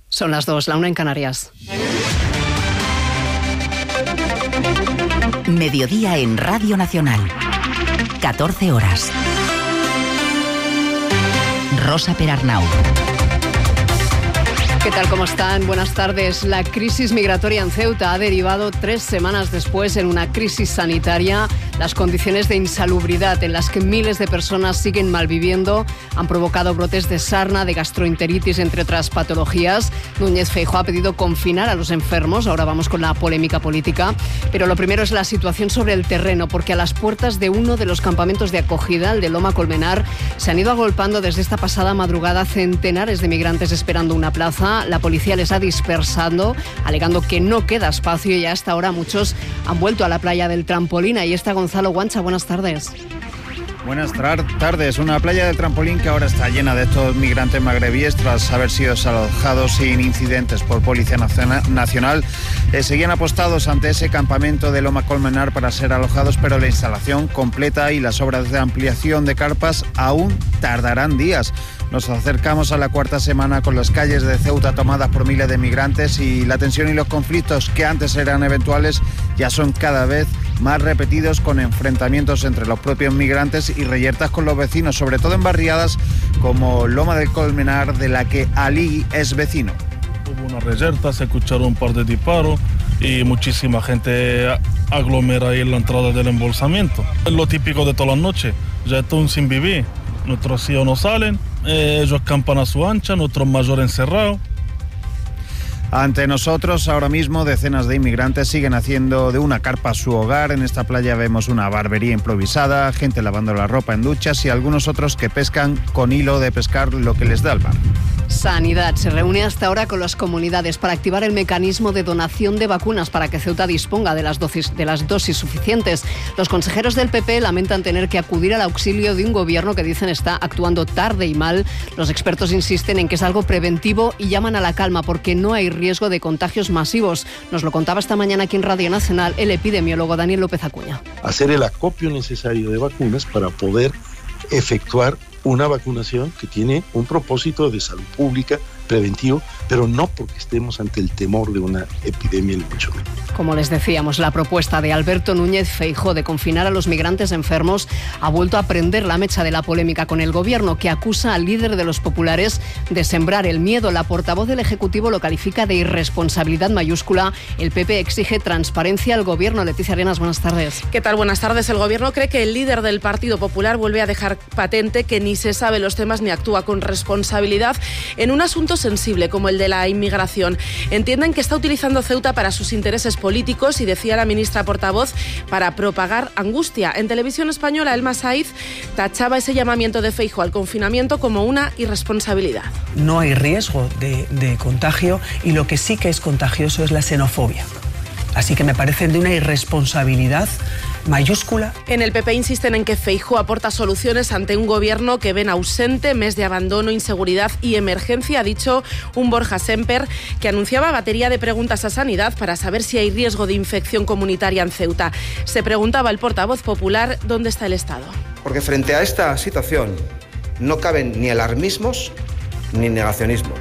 Son las 2, la 1 en Canarias. Mediodía en Radio Nacional. 14 horas. Rosa Perarnau. ¿Qué tal? ¿Cómo están? Buenas tardes. La crisis migratoria en Ceuta ha derivado 3 semanas después en una crisis sanitaria. Las condiciones de insalubridad en las que miles de personas siguen malviviendo han provocado brotes de sarna, de gastroenteritis, entre otras patologías. Núñez Feijóo ha pedido confinar a los enfermos. Ahora vamos con la polémica política. Pero lo primero es la situación sobre el terreno, porque a las puertas de uno de los campamentos de acogida, el de Loma Colmenar, se han ido agolpando desde esta pasada madrugada centenares de migrantes esperando una plaza. La policía les ha dispersado, alegando que no queda espacio, y a esta hora muchos han vuelto a la playa del Trampolín. Ahí está Gonzalo Guancha, buenas tardes. Buenas tardes. Una playa del Trampolín que ahora está llena de estos migrantes magrebíes tras haber sido desalojados sin incidentes por Policía Nacional. Seguían apostados ante ese campamento de Loma Colmenar para ser alojados, pero la instalación completa y las obras de ampliación de carpas aún tardarán días. Nos acercamos a la cuarta semana con las calles de Ceuta tomadas por miles de migrantes, y la tensión y los conflictos que antes eran eventuales ya son cada vez más repetidos, con enfrentamientos entre los propios migrantes y reyertas con los vecinos, sobre todo en barriadas como Loma del Colmenar, de la que Ali es vecino. Hubo una reyerta, se escucharon un par de disparos y muchísima gente aglomera ahí en la entrada del embolsamiento. Es lo típico de todas las noches, ya están sin vivir. Nuestros hijos no salen, ellos campan a su ancha, nuestros mayores encerrados. Ante nosotros, ahora mismo, decenas de inmigrantes siguen haciendo de una carpa su hogar. En esta playa vemos una barbería improvisada, gente lavando la ropa en duchas y algunos otros que pescan con hilo de pescar lo que les da el mar. Sanidad se reúne hasta ahora con las comunidades para activar el mecanismo de donación de vacunas para que Ceuta disponga de las dosis suficientes. Los consejeros del PP lamentan tener que acudir al auxilio de un gobierno que dicen está actuando tarde y mal. Los expertos insisten en que es algo preventivo y llaman a la calma porque no hay riesgo de contagios masivos. Nos lo contaba esta mañana aquí en Radio Nacional el epidemiólogo Daniel López Acuña. Hacer el acopio necesario de vacunas para poder efectuar una vacunación que tiene un propósito de salud pública preventivo, pero no porque estemos ante el temor de una epidemia ni mucho menos. Como les decíamos, la propuesta de Alberto Núñez Feijóo de confinar a los migrantes enfermos ha vuelto a prender la mecha de la polémica con el gobierno, que acusa al líder de los populares de sembrar el miedo. La portavoz del Ejecutivo lo califica de irresponsabilidad mayúscula. El PP exige transparencia al gobierno. Leticia Arenas, buenas tardes. ¿Qué tal? Buenas tardes. El gobierno cree que el líder del Partido Popular vuelve a dejar patente que ni se sabe los temas ni actúa con responsabilidad en un asunto sensible como el de la inmigración. Entienden que está utilizando Ceuta para sus intereses políticos y, decía la ministra portavoz, para propagar angustia. En Televisión Española, Elma Saiz tachaba ese llamamiento de Feijóo al confinamiento como una irresponsabilidad. No hay riesgo de contagio, y lo que sí que es contagioso es la xenofobia. Así que me parece de una irresponsabilidad mayúscula. En el PP insisten en que Feijóo aporta soluciones ante un gobierno que ven ausente, mes de abandono, inseguridad y emergencia, ha dicho un Borja Semper, que anunciaba batería de preguntas a Sanidad para saber si hay riesgo de infección comunitaria en Ceuta. Se preguntaba el portavoz popular dónde está el Estado. Porque frente a esta situación no caben ni alarmismos ni negacionismos.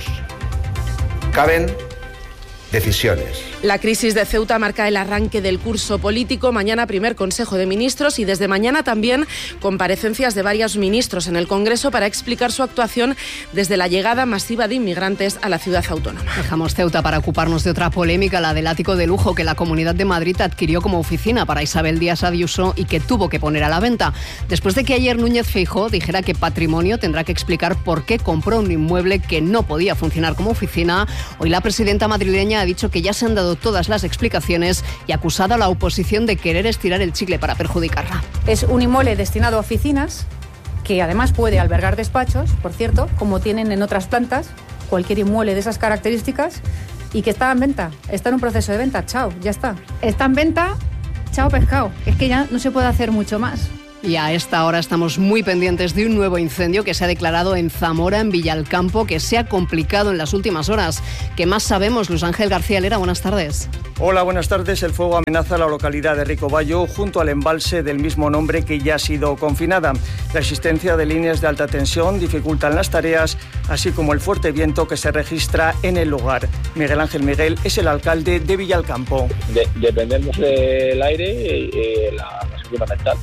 Caben decisiones. La crisis de Ceuta marca el arranque del curso político. Mañana primer Consejo de Ministros y desde mañana también comparecencias de varios ministros en el Congreso para explicar su actuación desde la llegada masiva de inmigrantes a la ciudad autónoma. Dejamos Ceuta para ocuparnos de otra polémica, la del ático de lujo que la Comunidad de Madrid adquirió como oficina para Isabel Díaz Ayuso y que tuvo que poner a la venta. Después de que ayer Núñez Feijóo dijera que Patrimonio tendrá que explicar por qué compró un inmueble que no podía funcionar como oficina, hoy la presidenta madrileña ha dicho que ya se han dado todas las explicaciones y ha acusado a la oposición de querer estirar el chicle para perjudicarla. Es un inmueble destinado a oficinas, que además puede albergar despachos, por cierto, como tienen en otras plantas, cualquier inmueble de esas características, y que está en venta, está en un proceso de venta, chao, ya está. Está en venta, chao pescado, es que ya no se puede hacer mucho más. Y a esta hora estamos muy pendientes de un nuevo incendio que se ha declarado en Zamora, en Villalcampo, que se ha complicado en las últimas horas. ¿Qué más sabemos? Luis Ángel García Lera, buenas tardes. Hola, buenas tardes. El fuego amenaza la localidad de Ricobayo junto al embalse del mismo nombre que ya ha sido confinada. La existencia de líneas de alta tensión dificultan las tareas, así como el fuerte viento que se registra en el lugar. Miguel Ángel Miguel es el alcalde de Villalcampo. Dependemos del aire y la seguridad fundamental.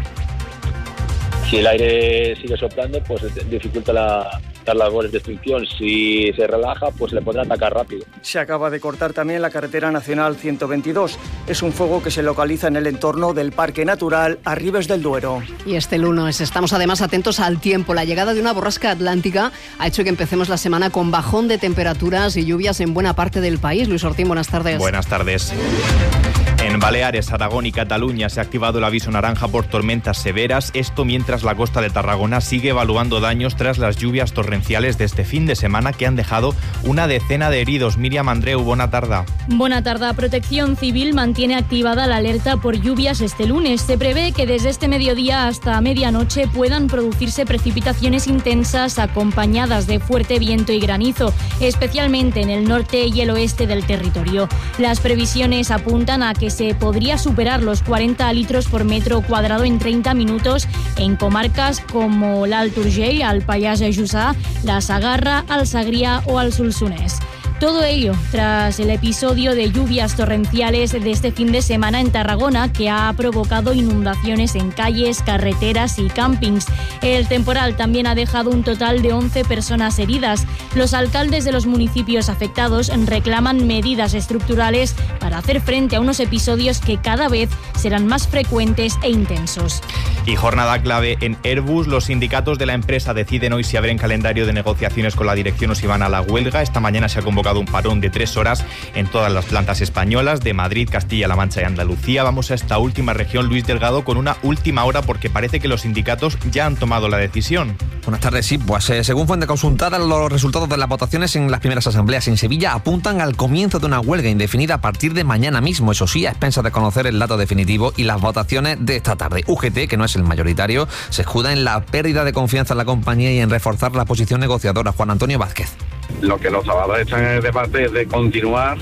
Si el aire sigue soplando, pues dificulta las labores de extinción. Si se relaja, pues le podrá atacar rápido. Se acaba de cortar también la carretera nacional 122. Es un fuego que se localiza en el entorno del Parque Natural Arribes del Duero. Y este lunes estamos además atentos al tiempo. La llegada de una borrasca atlántica ha hecho que empecemos la semana con bajón de temperaturas y lluvias en buena parte del país. Luis Ortín, buenas tardes. Buenas tardes. En Baleares, Aragón y Cataluña se ha activado el aviso naranja por tormentas severas, esto mientras la costa de Tarragona sigue evaluando daños tras las lluvias torrenciales de este fin de semana que han dejado una decena de heridos. Miriam Andreu, buena tarde. Buena tarde. Protección Civil mantiene activada la alerta por lluvias este lunes. Se prevé que desde este mediodía hasta medianoche puedan producirse precipitaciones intensas acompañadas de fuerte viento y granizo, especialmente en el norte y el oeste del territorio. Las previsiones apuntan a que se podría superar los 40 litros por metro cuadrado en 30 minutos en comarcas como l'Alt Urgell, el Pallars Jussà, la Sagarra, el Segrià o el Solsonès. Todo ello tras el episodio de lluvias torrenciales de este fin de semana en Tarragona que ha provocado inundaciones en calles, carreteras y campings. El temporal también ha dejado un total de 11 personas heridas. Los alcaldes de los municipios afectados reclaman medidas estructurales para hacer frente a unos episodios que cada vez serán más frecuentes e intensos. Y jornada clave en Airbus. Los sindicatos de la empresa deciden hoy si abren calendario de negociaciones con la dirección o si van a la huelga. Esta mañana se ha convocado un parón de 3 horas en todas las plantas españolas de Madrid, Castilla-La Mancha y Andalucía. Vamos a esta última región, Luis Delgado, con una última hora porque parece que los sindicatos ya han tomado la decisión. Buenas tardes, sí, pues según fuente consultada, los resultados de las votaciones en las primeras asambleas en Sevilla apuntan al comienzo de una huelga indefinida a partir de mañana mismo, eso sí, a expensas de conocer el dato definitivo y las votaciones de esta tarde. UGT, que no es el mayoritario, se escuda en la pérdida de confianza en la compañía y en reforzar la posición negociadora. Juan Antonio Vázquez. Lo que los trabajadores están en el debate es de continuar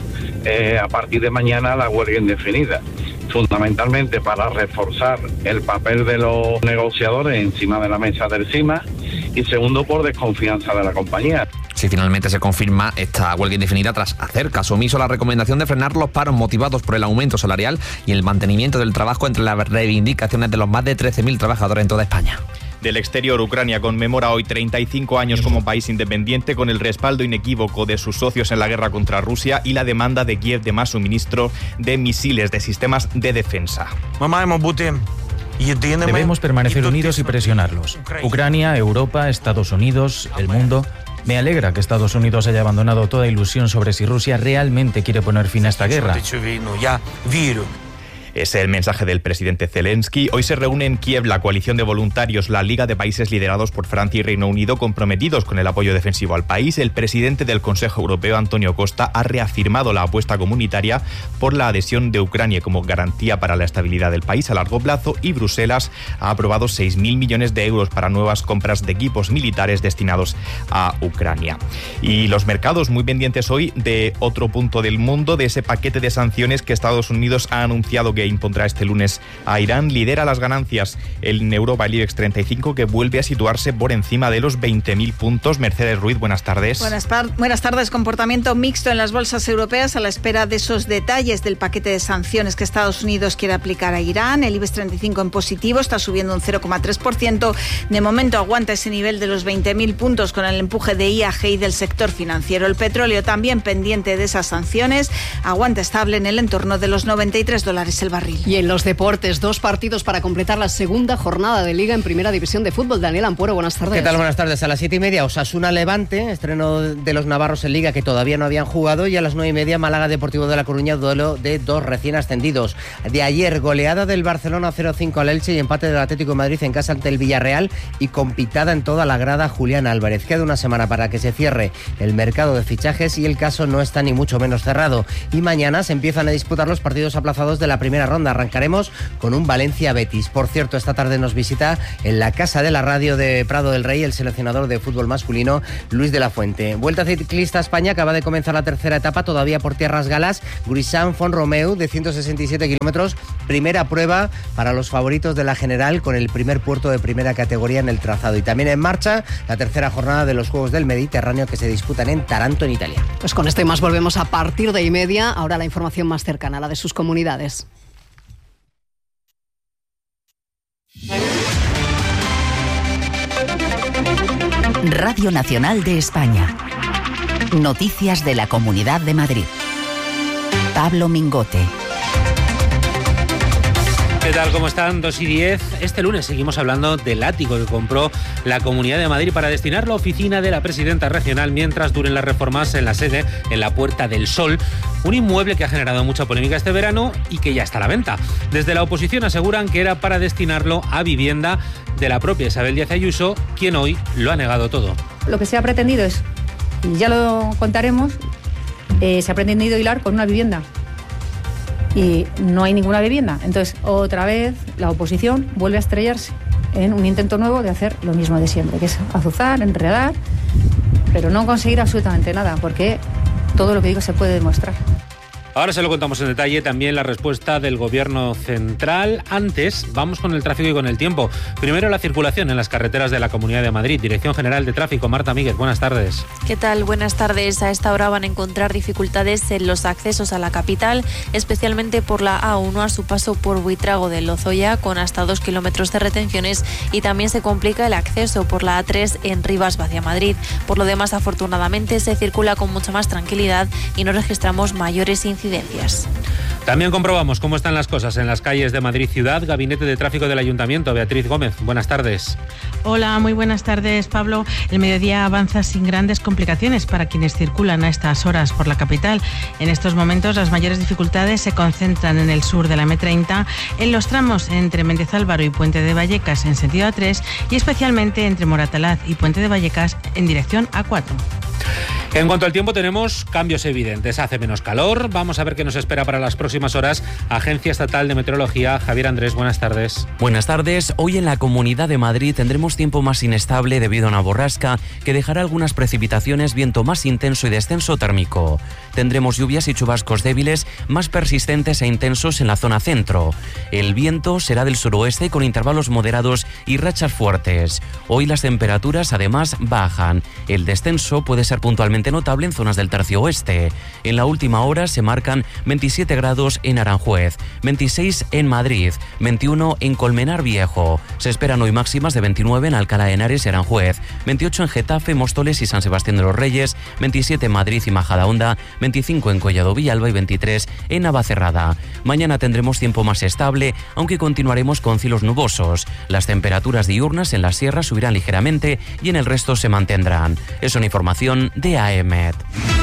a partir de mañana la huelga indefinida, fundamentalmente para reforzar el papel de los negociadores encima de la mesa del CIMA y segundo por desconfianza de la compañía. Si finalmente se confirma esta huelga indefinida tras hacer caso omiso a la recomendación de frenar los paros motivados por el aumento salarial y el mantenimiento del trabajo entre las reivindicaciones de los más de 13.000 trabajadores en toda España. Del exterior, Ucrania conmemora hoy 35 años como país independiente con el respaldo inequívoco de sus socios en la guerra contra Rusia y la demanda de Kiev de más suministro de misiles de sistemas de defensa. Debemos permanecer unidos y presionarlos. Ucrania, Europa, Estados Unidos, el mundo. Me alegra que Estados Unidos haya abandonado toda ilusión sobre si Rusia realmente quiere poner fin a esta guerra. Es el mensaje del presidente Zelensky. Hoy se reúne en Kiev la coalición de voluntarios, la Liga de Países liderados por Francia y Reino Unido, comprometidos con el apoyo defensivo al país. El presidente del Consejo Europeo, Antonio Costa, ha reafirmado la apuesta comunitaria por la adhesión de Ucrania como garantía para la estabilidad del país a largo plazo y Bruselas ha aprobado 6.000 millones de euros para nuevas compras de equipos militares destinados a Ucrania. Y los mercados muy pendientes hoy de otro punto del mundo, de ese paquete de sanciones que Estados Unidos ha anunciado que impondrá este lunes a Irán. Lidera las ganancias en Europa el IBEX 35, que vuelve a situarse por encima de los 20.000 puntos. Mercedes Ruiz, buenas tardes. Buenas tardes. Comportamiento mixto en las bolsas europeas a la espera de esos detalles del paquete de sanciones que Estados Unidos quiere aplicar a Irán. El IBEX 35 en positivo, está subiendo un 0,3%. De momento aguanta ese nivel de los 20.000 puntos con el empuje de IAG y del sector financiero. El petróleo también pendiente de esas sanciones, aguanta estable en el entorno de los $93 el barril. Y en los deportes, 2 partidos para completar la segunda jornada de Liga en Primera División de Fútbol. Daniel Ampuero, buenas tardes. ¿Qué tal? Buenas tardes. A las 7:30, Osasuna-Levante, estreno de los navarros en Liga que todavía no habían jugado, y a las 9:30, Málaga-Deportivo de La Coruña, duelo de 2 recién ascendidos. De ayer, goleada del Barcelona 0-5 al Elche y empate del Atlético de Madrid en casa ante el Villarreal y con pitada en toda la grada Julián Álvarez. Queda una semana para que se cierre el mercado de fichajes y el caso no está ni mucho menos cerrado. Y mañana se empiezan a disputar los partidos aplazados de la Primera primera ronda. Arrancaremos con un Valencia-Betis. Por cierto, esta tarde nos visita en la Casa de la Radio de Prado del Rey el seleccionador de fútbol masculino, Luis de la Fuente. Vuelta ciclista a España, acaba de comenzar la tercera etapa, todavía por tierras galas. Grisant-Font-Romeu, de 167 kilómetros. Primera prueba para los favoritos de la general, con el primer puerto de primera categoría en el trazado. Y también en marcha la tercera jornada de los Juegos del Mediterráneo, que se disputan en Taranto, en Italia. Pues con esto y más volvemos a partir de 1:30. Ahora la información más cercana, la de sus comunidades. Radio Nacional de España. Noticias de la Comunidad de Madrid. Pablo Mingote. ¿Qué tal? ¿Cómo están? 2:10. Este lunes seguimos hablando del ático que compró la Comunidad de Madrid para destinarlo a oficina de la presidenta regional mientras duren las reformas en la sede en la Puerta del Sol. Un inmueble que ha generado mucha polémica este verano y que ya está a la venta. Desde la oposición aseguran que era para destinarlo a vivienda de la propia Isabel Díaz Ayuso, quien hoy lo ha negado todo. Lo que se ha pretendido es, y ya lo contaremos, se ha pretendido hilar con una vivienda. Y no hay ninguna vivienda. Entonces, otra vez, la oposición vuelve a estrellarse en un intento nuevo de hacer lo mismo de siempre, que es azuzar, enredar, pero no conseguir absolutamente nada, porque todo lo que digo se puede demostrar. Ahora se lo contamos en detalle, también la respuesta del Gobierno central. Antes, vamos con el tráfico y con el tiempo. Primero, la circulación en las carreteras de la Comunidad de Madrid. Dirección General de Tráfico, Marta Míguez, buenas tardes. ¿Qué tal? Buenas tardes. A esta hora van a encontrar dificultades en los accesos a la capital, especialmente por la A1 a su paso por Buitrago de Lozoya, con hasta 2 kilómetros de retenciones, y también se complica el acceso por la A3 en Rivas hacia Madrid. Por lo demás, afortunadamente, se circula con mucha más tranquilidad y no registramos mayores incidencias. También comprobamos cómo están las cosas en las calles de Madrid Ciudad. Gabinete de Tráfico del Ayuntamiento, Beatriz Gómez, buenas tardes. Hola, muy buenas tardes, Pablo. El mediodía avanza sin grandes complicaciones para quienes circulan a estas horas por la capital. En estos momentos las mayores dificultades se concentran en el sur de la M30, en los tramos entre Méndez Álvaro y Puente de Vallecas en sentido A3 y especialmente entre Moratalaz y Puente de Vallecas en dirección A4. En cuanto al tiempo, tenemos cambios evidentes. Hace menos calor. Vamos a ver qué nos espera para las próximas horas. Agencia Estatal de Meteorología. Javier Andrés, buenas tardes. Buenas tardes. Hoy en la Comunidad de Madrid tendremos tiempo más inestable debido a una borrasca que dejará algunas precipitaciones, viento más intenso y descenso térmico. Tendremos lluvias y chubascos débiles más persistentes e intensos en la zona centro. El viento será del suroeste con intervalos moderados y rachas fuertes. Hoy las temperaturas además bajan. El descenso puede ser puntualmente notable en zonas del tercio oeste. En la última hora se marcan 27 grados en Aranjuez, 26 en Madrid, 21 en Colmenar Viejo. Se esperan hoy máximas de 29 en Alcalá de Henares y Aranjuez, 28 en Getafe, Móstoles y San Sebastián de los Reyes, 27 en Madrid y Majadahonda, 25 en Collado Villalba y 23 en Navacerrada. Mañana tendremos tiempo más estable, aunque continuaremos con cielos nubosos. Las temperaturas diurnas en la sierra subirán ligeramente y en el resto se mantendrán. Es una información de AEMET.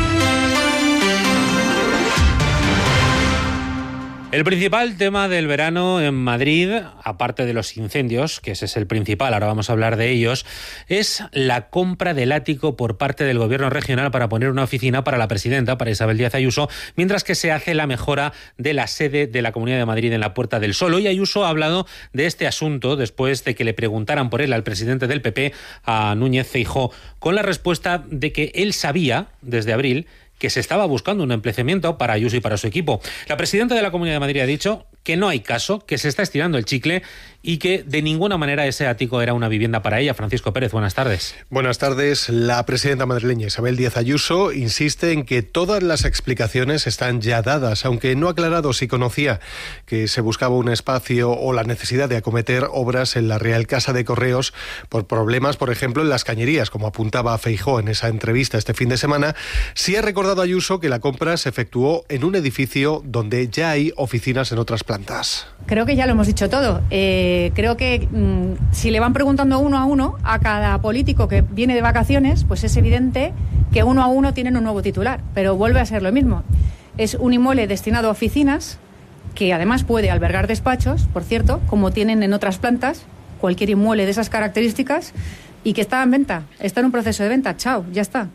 El principal tema del verano en Madrid, aparte de los incendios, que ese es el principal, ahora vamos a hablar de ellos, es la compra del ático por parte del Gobierno regional para poner una oficina para la presidenta, para Isabel Díaz Ayuso, mientras que se hace la mejora de la sede de la Comunidad de Madrid en la Puerta del Sol. Hoy Ayuso ha hablado de este asunto después de que le preguntaran por él al presidente del PP, a Núñez Feijóo, con la respuesta de que él sabía, desde abril, que se estaba buscando un emplazamiento para Ayuso y para su equipo. La presidenta de la Comunidad de Madrid ha dicho que no hay caso, que se está estirando el chicle y que de ninguna manera ese ático era una vivienda para ella. Francisco Pérez, buenas tardes. Buenas tardes. La presidenta madrileña Isabel Díaz Ayuso insiste en que todas las explicaciones están ya dadas, aunque no ha aclarado si conocía que se buscaba un espacio o la necesidad de acometer obras en la Real Casa de Correos por problemas, por ejemplo, en las cañerías, como apuntaba Feijóo en esa entrevista este fin de semana. Sí ha recordado Ayuso que la compra se efectuó en un edificio donde ya hay oficinas en otras plantas. Creo que ya lo hemos dicho todo. Creo que si le van preguntando uno a uno a cada político que viene de vacaciones, pues es evidente que uno a uno tienen un nuevo titular, pero vuelve a ser lo mismo. Es un inmueble destinado a oficinas que además puede albergar despachos, por cierto, como tienen en otras plantas, cualquier inmueble de esas características, y que está en venta, está en un proceso de venta. Chao, ya está.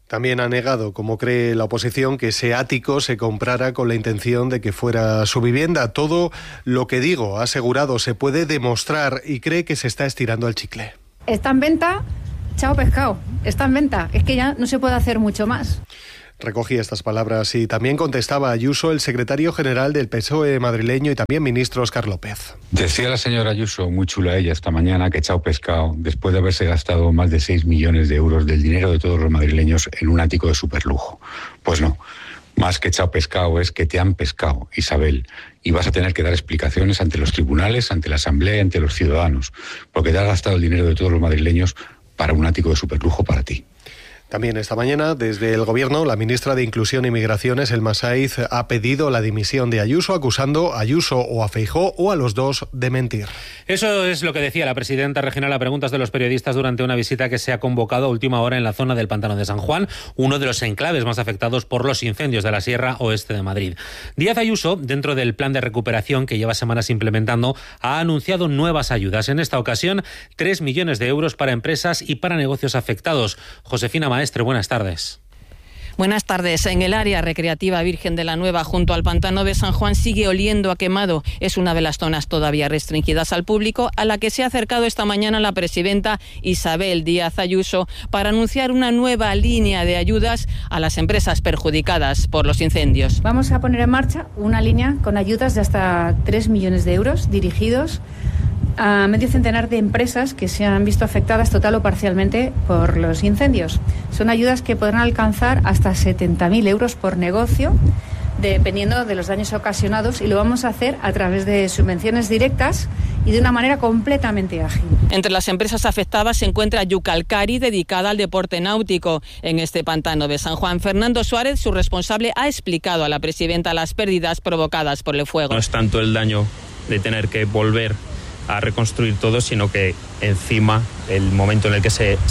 También ha negado, como cree la oposición, que ese ático se comprara con la intención de que fuera su vivienda. Todo lo que digo, ha asegurado, se puede demostrar y cree que se está estirando el chicle. Está en venta, chao pescado, está en venta. Es que ya no se puede hacer mucho más. Recogía estas palabras y también contestaba a Ayuso el secretario general del PSOE madrileño y también ministro Óscar López. Decía la señora Ayuso, muy chula ella esta mañana, que chao pescado, después de haberse gastado más de 6 millones de euros del dinero de todos los madrileños en un ático de superlujo. Pues no, más que chao pescado es que te han pescado, Isabel, y vas a tener que dar explicaciones ante los tribunales, ante la Asamblea y ante los ciudadanos, porque te has gastado el dinero de todos los madrileños para un ático de superlujo para ti. También esta mañana, desde el Gobierno, la ministra de Inclusión y Migraciones, Elma Saiz, ha pedido la dimisión de Ayuso, acusando a Ayuso o a Feijóo o a los dos de mentir. Eso es lo que decía la presidenta regional a preguntas de los periodistas durante una visita que se ha convocado a última hora en la zona del Pantano de San Juan, uno de los enclaves más afectados por los incendios de la Sierra Oeste de Madrid. Díaz Ayuso, dentro del plan de recuperación que lleva semanas implementando, ha anunciado nuevas ayudas. En esta ocasión, 3 millones de euros para empresas y para negocios afectados. Josefina Maestre, buenas tardes. Buenas tardes. En el área recreativa Virgen de la Nueva, junto al Pantano de San Juan, sigue oliendo a quemado. Es una de las zonas todavía restringidas al público, a la que se ha acercado esta mañana la presidenta Isabel Díaz Ayuso para anunciar una nueva línea de ayudas a las empresas perjudicadas por los incendios. Vamos a poner en marcha una línea con ayudas de hasta 3 millones de euros dirigidos a medio centenar de empresas que se han visto afectadas total o parcialmente por los incendios. Son ayudas que podrán alcanzar hasta 70.000 euros por negocio, dependiendo de los daños ocasionados, y lo vamos a hacer a través de subvenciones directas y de una manera completamente ágil. Entre las empresas afectadas se encuentra Yucalcari, dedicada al deporte náutico en este Pantano de San Juan. Fernando Suárez, su responsable, ha explicado a la presidenta las pérdidas provocadas por el fuego. No es tanto el daño de tener que volver a reconstruir todo, sino que encima el momento en el que se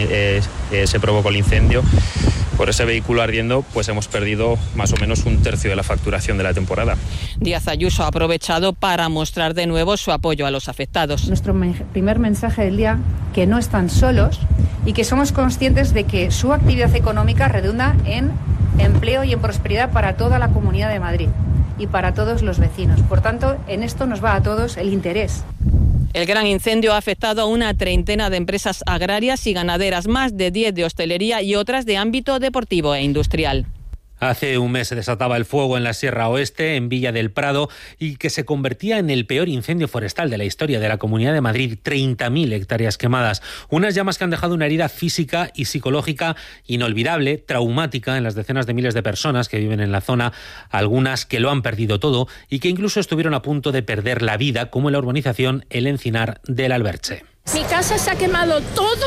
provocó el incendio, por ese vehículo ardiendo, pues hemos perdido más o menos un tercio de la facturación de la temporada. Díaz Ayuso ha aprovechado para mostrar de nuevo su apoyo a los afectados. Nuestro primer mensaje del día, que no están solos y que somos conscientes de que su actividad económica redunda en empleo y en prosperidad para toda la Comunidad de Madrid y para todos los vecinos. Por tanto, en esto nos va a todos el interés. El gran incendio ha afectado a una treintena de empresas agrarias y ganaderas, más de 10 de hostelería y otras de ámbito deportivo e industrial. Hace un mes se desataba el fuego en la Sierra Oeste, en Villa del Prado, y que se convertía en el peor incendio forestal de la historia de la Comunidad de Madrid. 30.000 hectáreas quemadas. Unas llamas que han dejado una herida física y psicológica inolvidable, traumática en las decenas de miles de personas que viven en la zona, algunas que lo han perdido todo y que incluso estuvieron a punto de perder la vida, como en la urbanización El Encinar del Alberche. Mi casa se ha quemado todo,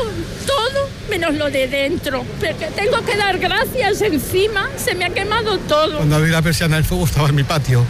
menos lo de dentro. Porque tengo que dar gracias encima, se me ha quemado todo. Cuando abrí la persiana del fuego estaba en mi patio.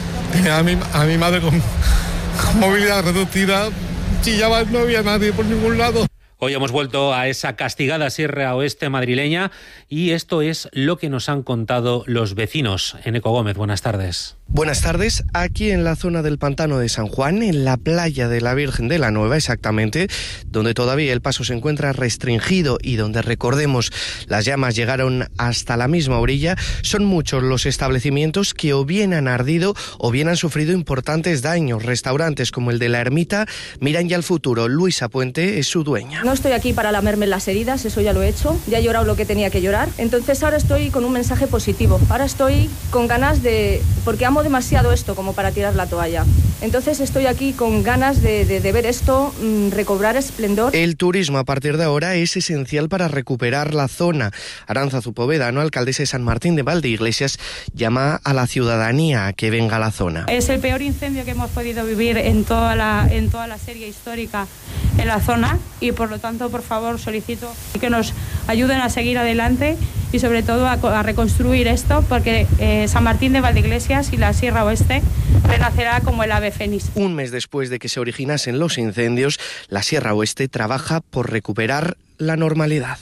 A mi madre con movilidad reducida, chillaba, no había nadie por ningún lado. Hoy hemos vuelto a esa castigada Sierra Oeste madrileña y esto es lo que nos han contado los vecinos. Eneco Gómez, buenas tardes. Buenas tardes. Aquí en la zona del Pantano de San Juan, en la playa de la Virgen de la Nueva exactamente, donde todavía el paso se encuentra restringido y donde, recordemos, las llamas llegaron hasta la misma orilla, son muchos los establecimientos que o bien han ardido o bien han sufrido importantes daños. Restaurantes como el de La Ermita miran ya al futuro. Luisa Puente es su dueña. No estoy aquí para lamerme las heridas, eso ya lo he hecho, ya he llorado lo que tenía que llorar, entonces ahora estoy con un mensaje positivo, ahora estoy con ganas de... porque amo demasiado esto como para tirar la toalla, entonces estoy aquí con ganas de ver esto recobrar esplendor. El turismo a partir de ahora es esencial para recuperar la zona. Arantzazu Povedano, alcaldesa de San Martín de Valdeiglesias, llama a la ciudadanía a que venga a la zona. Es el peor incendio que hemos podido vivir en toda la serie histórica en la zona y por lo tanto, por favor, solicito que nos ayuden a seguir adelante y sobre todo a reconstruir esto, porque San Martín de Valdeiglesias y la Sierra Oeste renacerá como el ave fénix. Un mes después de que se originasen los incendios, la Sierra Oeste trabaja por recuperar la normalidad.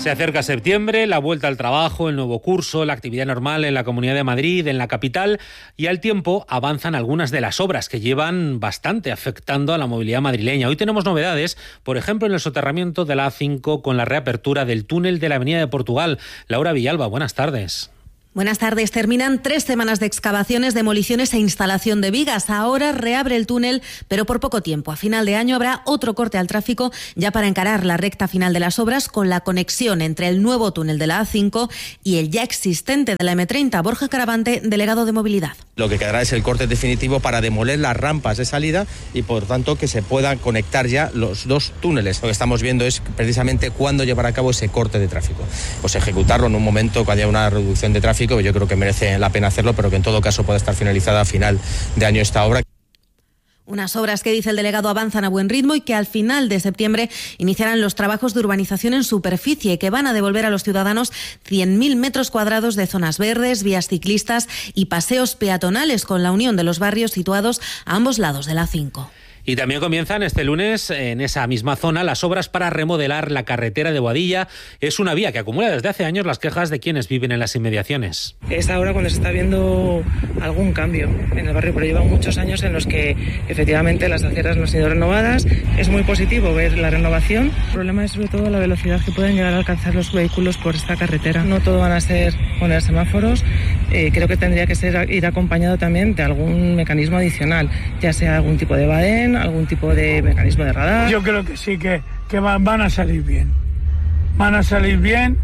Se acerca septiembre, la vuelta al trabajo, el nuevo curso, la actividad normal en la Comunidad de Madrid, en la capital, y al tiempo avanzan algunas de las obras que llevan bastante afectando a la movilidad madrileña. Hoy tenemos novedades, por ejemplo, en el soterramiento de la A5 con la reapertura del túnel de la Avenida de Portugal. Laura Villalba, buenas tardes. Buenas tardes. Terminan 3 semanas de excavaciones, demoliciones e instalación de vigas. Ahora reabre el túnel, pero por poco tiempo. A final de año habrá otro corte al tráfico ya para encarar la recta final de las obras con la conexión entre el nuevo túnel de la A5 y el ya existente de la M30. Borja Caravante, delegado de Movilidad. Lo que quedará es el corte definitivo para demoler las rampas de salida y, por tanto, que se puedan conectar ya los 2 túneles. Lo que estamos viendo es precisamente cuándo llevar a cabo ese corte de tráfico. Pues ejecutarlo en un momento que haya una reducción de tráfico. Yo creo que merece la pena hacerlo, pero que en todo caso pueda estar finalizada a final de año esta obra. Unas obras que, dice el delegado, avanzan a buen ritmo y que al final de septiembre iniciarán los trabajos de urbanización en superficie, que van a devolver a los ciudadanos 100.000 metros cuadrados de zonas verdes, vías ciclistas y paseos peatonales, con la unión de los barrios situados a ambos lados de la A5. Y también comienzan este lunes en esa misma zona las obras para remodelar la carretera de Boadilla. Es una vía que acumula desde hace años las quejas de quienes viven en las inmediaciones. Es ahora cuando se está viendo algún cambio en el barrio, pero llevan muchos años en los que efectivamente las aceras no han sido renovadas. Es muy positivo ver la renovación. El problema es sobre todo la velocidad que pueden llegar a alcanzar los vehículos por esta carretera. No todo van a ser poner semáforos. Creo que tendría que ir acompañado también de algún mecanismo adicional, ya sea algún tipo de badén, algún tipo de mecanismo de radar. Yo creo que sí, que van a salir bien. Van a salir bien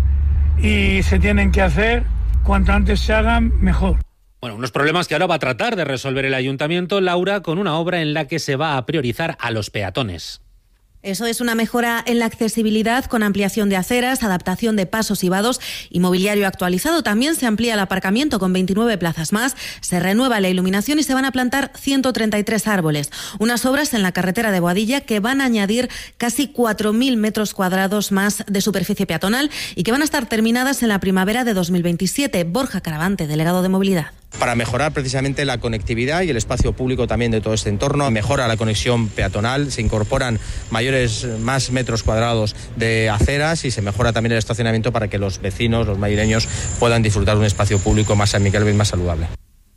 y se tienen que hacer, cuanto antes se hagan, mejor. Bueno, unos problemas que ahora va a tratar de resolver el ayuntamiento, Laura, con una obra en la que se va a priorizar a los peatones. Eso es una mejora en la accesibilidad con ampliación de aceras, adaptación de pasos y vados y mobiliario actualizado. También se amplía el aparcamiento con 29 plazas más, se renueva la iluminación y se van a plantar 133 árboles. Unas obras en la carretera de Boadilla que van a añadir casi 4.000 metros cuadrados más de superficie peatonal y que van a estar terminadas en la primavera de 2027. Borja Caravante, delegado de Movilidad. Para mejorar precisamente la conectividad y el espacio público también de todo este entorno, mejora la conexión peatonal, se incorporan más metros cuadrados de aceras y se mejora también el estacionamiento para que los vecinos, los madrileños, puedan disfrutar de un espacio público más amigable y más saludable.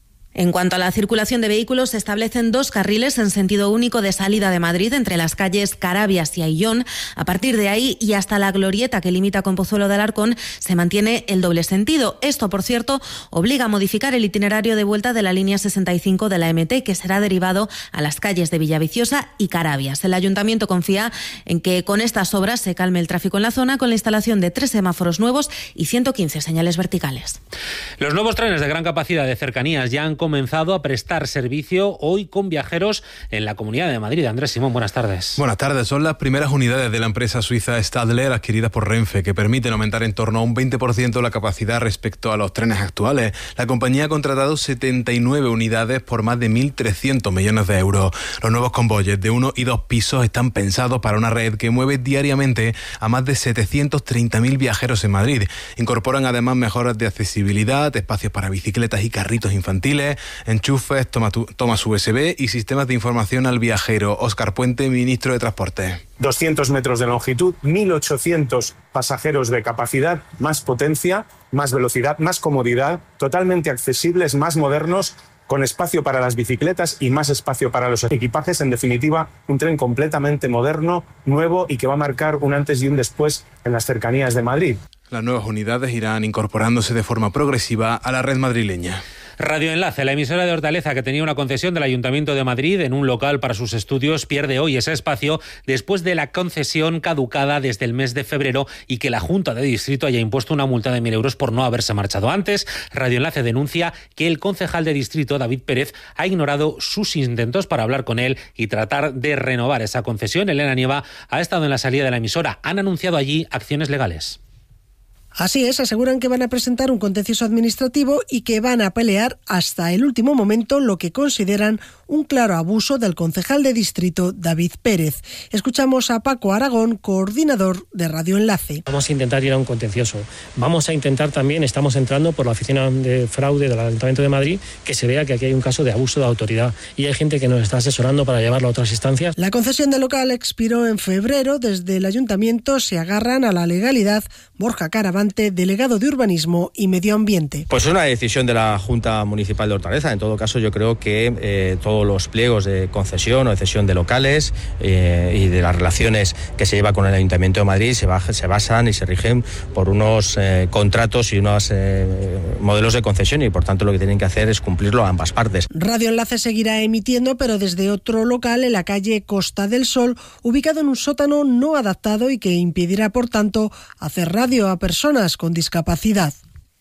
En cuanto a la circulación de vehículos, se establecen 2 carriles en sentido único de salida de Madrid entre las calles Carabias y Ayllón. A partir de ahí y hasta la glorieta que limita con Pozuelo de Alarcón se mantiene el doble sentido. Esto, por cierto, obliga a modificar el itinerario de vuelta de la línea 65 de la MT, que será derivado a las calles de Villaviciosa y Carabias. El ayuntamiento confía en que con estas obras se calme el tráfico en la zona con la instalación de 3 semáforos nuevos y 115 señales verticales. Los nuevos trenes de gran capacidad de cercanías ya han comenzado a prestar servicio hoy con viajeros en la Comunidad de Madrid. Andrés Simón, buenas tardes. Buenas tardes. Son las primeras unidades de la empresa suiza Stadler adquiridas por Renfe, que permiten aumentar en torno a un 20% la capacidad respecto a los trenes actuales. La compañía ha contratado 79 unidades por más de 1.300 millones de euros. Los nuevos convoyes de 1 y 2 pisos están pensados para una red que mueve diariamente a más de 730.000 viajeros en Madrid. Incorporan además mejoras de accesibilidad, espacios para bicicletas y carritos infantiles, enchufes, tomas USB y sistemas de información al viajero. Óscar Puente, ministro de Transporte. 200 metros de longitud, 1.800 pasajeros de capacidad, más potencia, más velocidad, más comodidad, totalmente accesibles, más modernos, con espacio para las bicicletas y más espacio para los equipajes. En definitiva, un tren completamente moderno, nuevo y que va a marcar un antes y un después en las cercanías de Madrid. Las nuevas unidades irán incorporándose de forma progresiva a la red madrileña. Radio Enlace, la emisora de Hortaleza, que tenía una concesión del Ayuntamiento de Madrid en un local para sus estudios, pierde hoy ese espacio después de la concesión caducada desde el mes de febrero y que la Junta de Distrito haya impuesto una multa de 1.000 euros por no haberse marchado antes. Radio Enlace denuncia que el concejal de Distrito, David Pérez, ha ignorado sus intentos para hablar con él y tratar de renovar esa concesión. Elena Nieva ha estado en la salida de la emisora. Han anunciado allí acciones legales. Así es, aseguran que van a presentar un contencioso administrativo y que van a pelear hasta el último momento lo que consideran un claro abuso del concejal de distrito David Pérez. Escuchamos a Paco Aragón, coordinador de Radio Enlace. Vamos a intentar ir a un contencioso. Vamos a intentar también, estamos entrando por la oficina de fraude del Ayuntamiento de Madrid, que se vea que aquí hay un caso de abuso de autoridad y hay gente que nos está asesorando para llevarlo a otras instancias. La concesión del local expiró en febrero. Desde el Ayuntamiento se agarran a la legalidad. Borja Caravante, delegado de Urbanismo y Medio Ambiente. Pues es una decisión de la Junta Municipal de Hortaleza. En todo caso, yo creo que todos los pliegos de concesión o de cesión de locales y de las relaciones que se lleva con el Ayuntamiento de Madrid se basan y se rigen por unos contratos y unos modelos de concesión, y por tanto lo que tienen que hacer es cumplirlo a ambas partes. Radio Enlace seguirá emitiendo, pero desde otro local en la calle Costa del Sol, ubicado en un sótano no adaptado y que impedirá, por tanto, hacer radio a personas con discapacidad.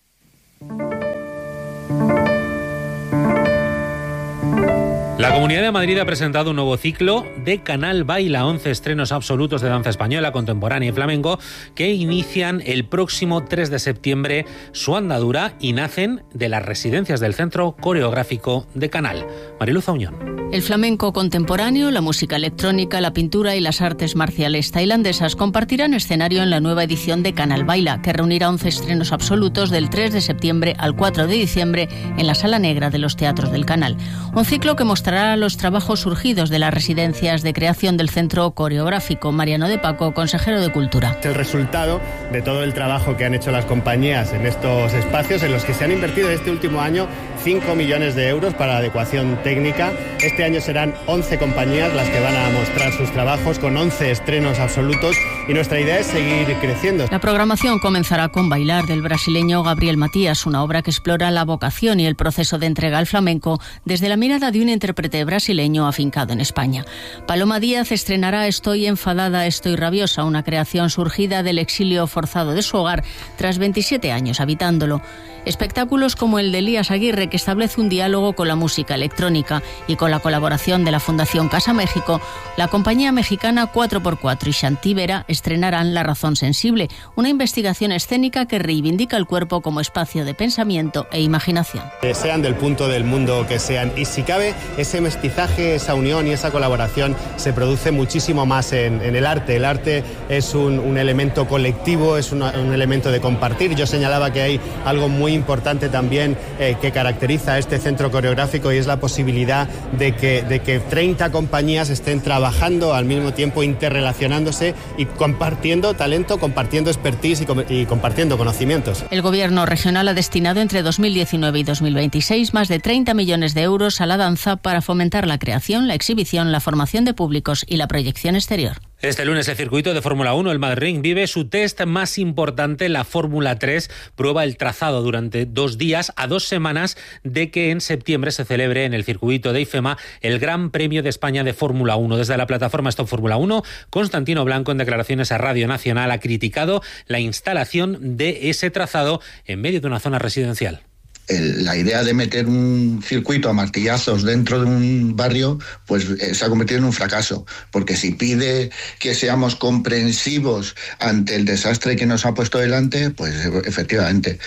La Comunidad de Madrid ha presentado un nuevo ciclo de Canal Baila, 11 estrenos absolutos de danza española, contemporánea y flamenco que inician el próximo 3 de septiembre su andadura y nacen de las residencias del Centro Coreográfico de Canal. Mariluz Auñón. El flamenco contemporáneo, la música electrónica, la pintura y las artes marciales tailandesas compartirán escenario en la nueva edición de Canal Baila, que reunirá 11 estrenos absolutos del 3 de septiembre al 4 de diciembre en la Sala Negra de los Teatros del Canal. Un ciclo que mostrará los trabajos surgidos de las residencias de creación del Centro Coreográfico. Mariano de Paco, consejero de Cultura. Es el resultado de todo el trabajo que han hecho las compañías en estos espacios, en los que se han invertido este último año 5 millones de euros para adecuación técnica. Este año serán 11 compañías las que van a mostrar sus trabajos con 11 estrenos absolutos, y nuestra idea es seguir creciendo. La programación comenzará con Bailar, del brasileño Gabriel Matías, una obra que explora la vocación y el proceso de entrega al flamenco desde la mirada de un intérprete brasileño afincado en España. Paloma Díaz estrenará Estoy enfadada, estoy rabiosa, una creación surgida del exilio forzado de su hogar tras 27 años habitándolo. Espectáculos como el de Elías Aguirre, que establece un diálogo con la música electrónica, y con la colaboración de la Fundación Casa México, la compañía mexicana 4x4 y Shanti Vera estrenarán La razón sensible, una investigación escénica que reivindica el cuerpo como espacio de pensamiento e imaginación. Sean del punto del mundo que sean, y si cabe, ese mestizaje, esa unión y esa colaboración se produce muchísimo más en el arte. El arte es un elemento colectivo, es un elemento de compartir. Yo señalaba que hay algo muy importante también que caracteriza a este centro coreográfico, y es la posibilidad de que 30 compañías estén trabajando al mismo tiempo, interrelacionándose y compartiendo talento, compartiendo expertise y compartiendo conocimientos. El Gobierno regional ha destinado entre 2019 y 2026 más de 30 millones de euros a la danza para fomentar la creación, la exhibición, la formación de públicos y la proyección exterior. Este lunes el circuito de Fórmula 1, el Madrid, vive su test más importante, la Fórmula 3. Prueba el trazado durante 2 días, a 2 semanas de que en septiembre se celebre en el circuito de IFEMA el Gran Premio de España de Fórmula 1. Desde la plataforma Stop Fórmula 1, Constantino Blanco, en declaraciones a Radio Nacional, ha criticado la instalación de ese trazado en medio de una zona residencial. La idea de meter un circuito a martillazos dentro de un barrio, pues se ha convertido en un fracaso, porque si pide que seamos comprensivos ante el desastre que nos ha puesto delante, pues efectivamente.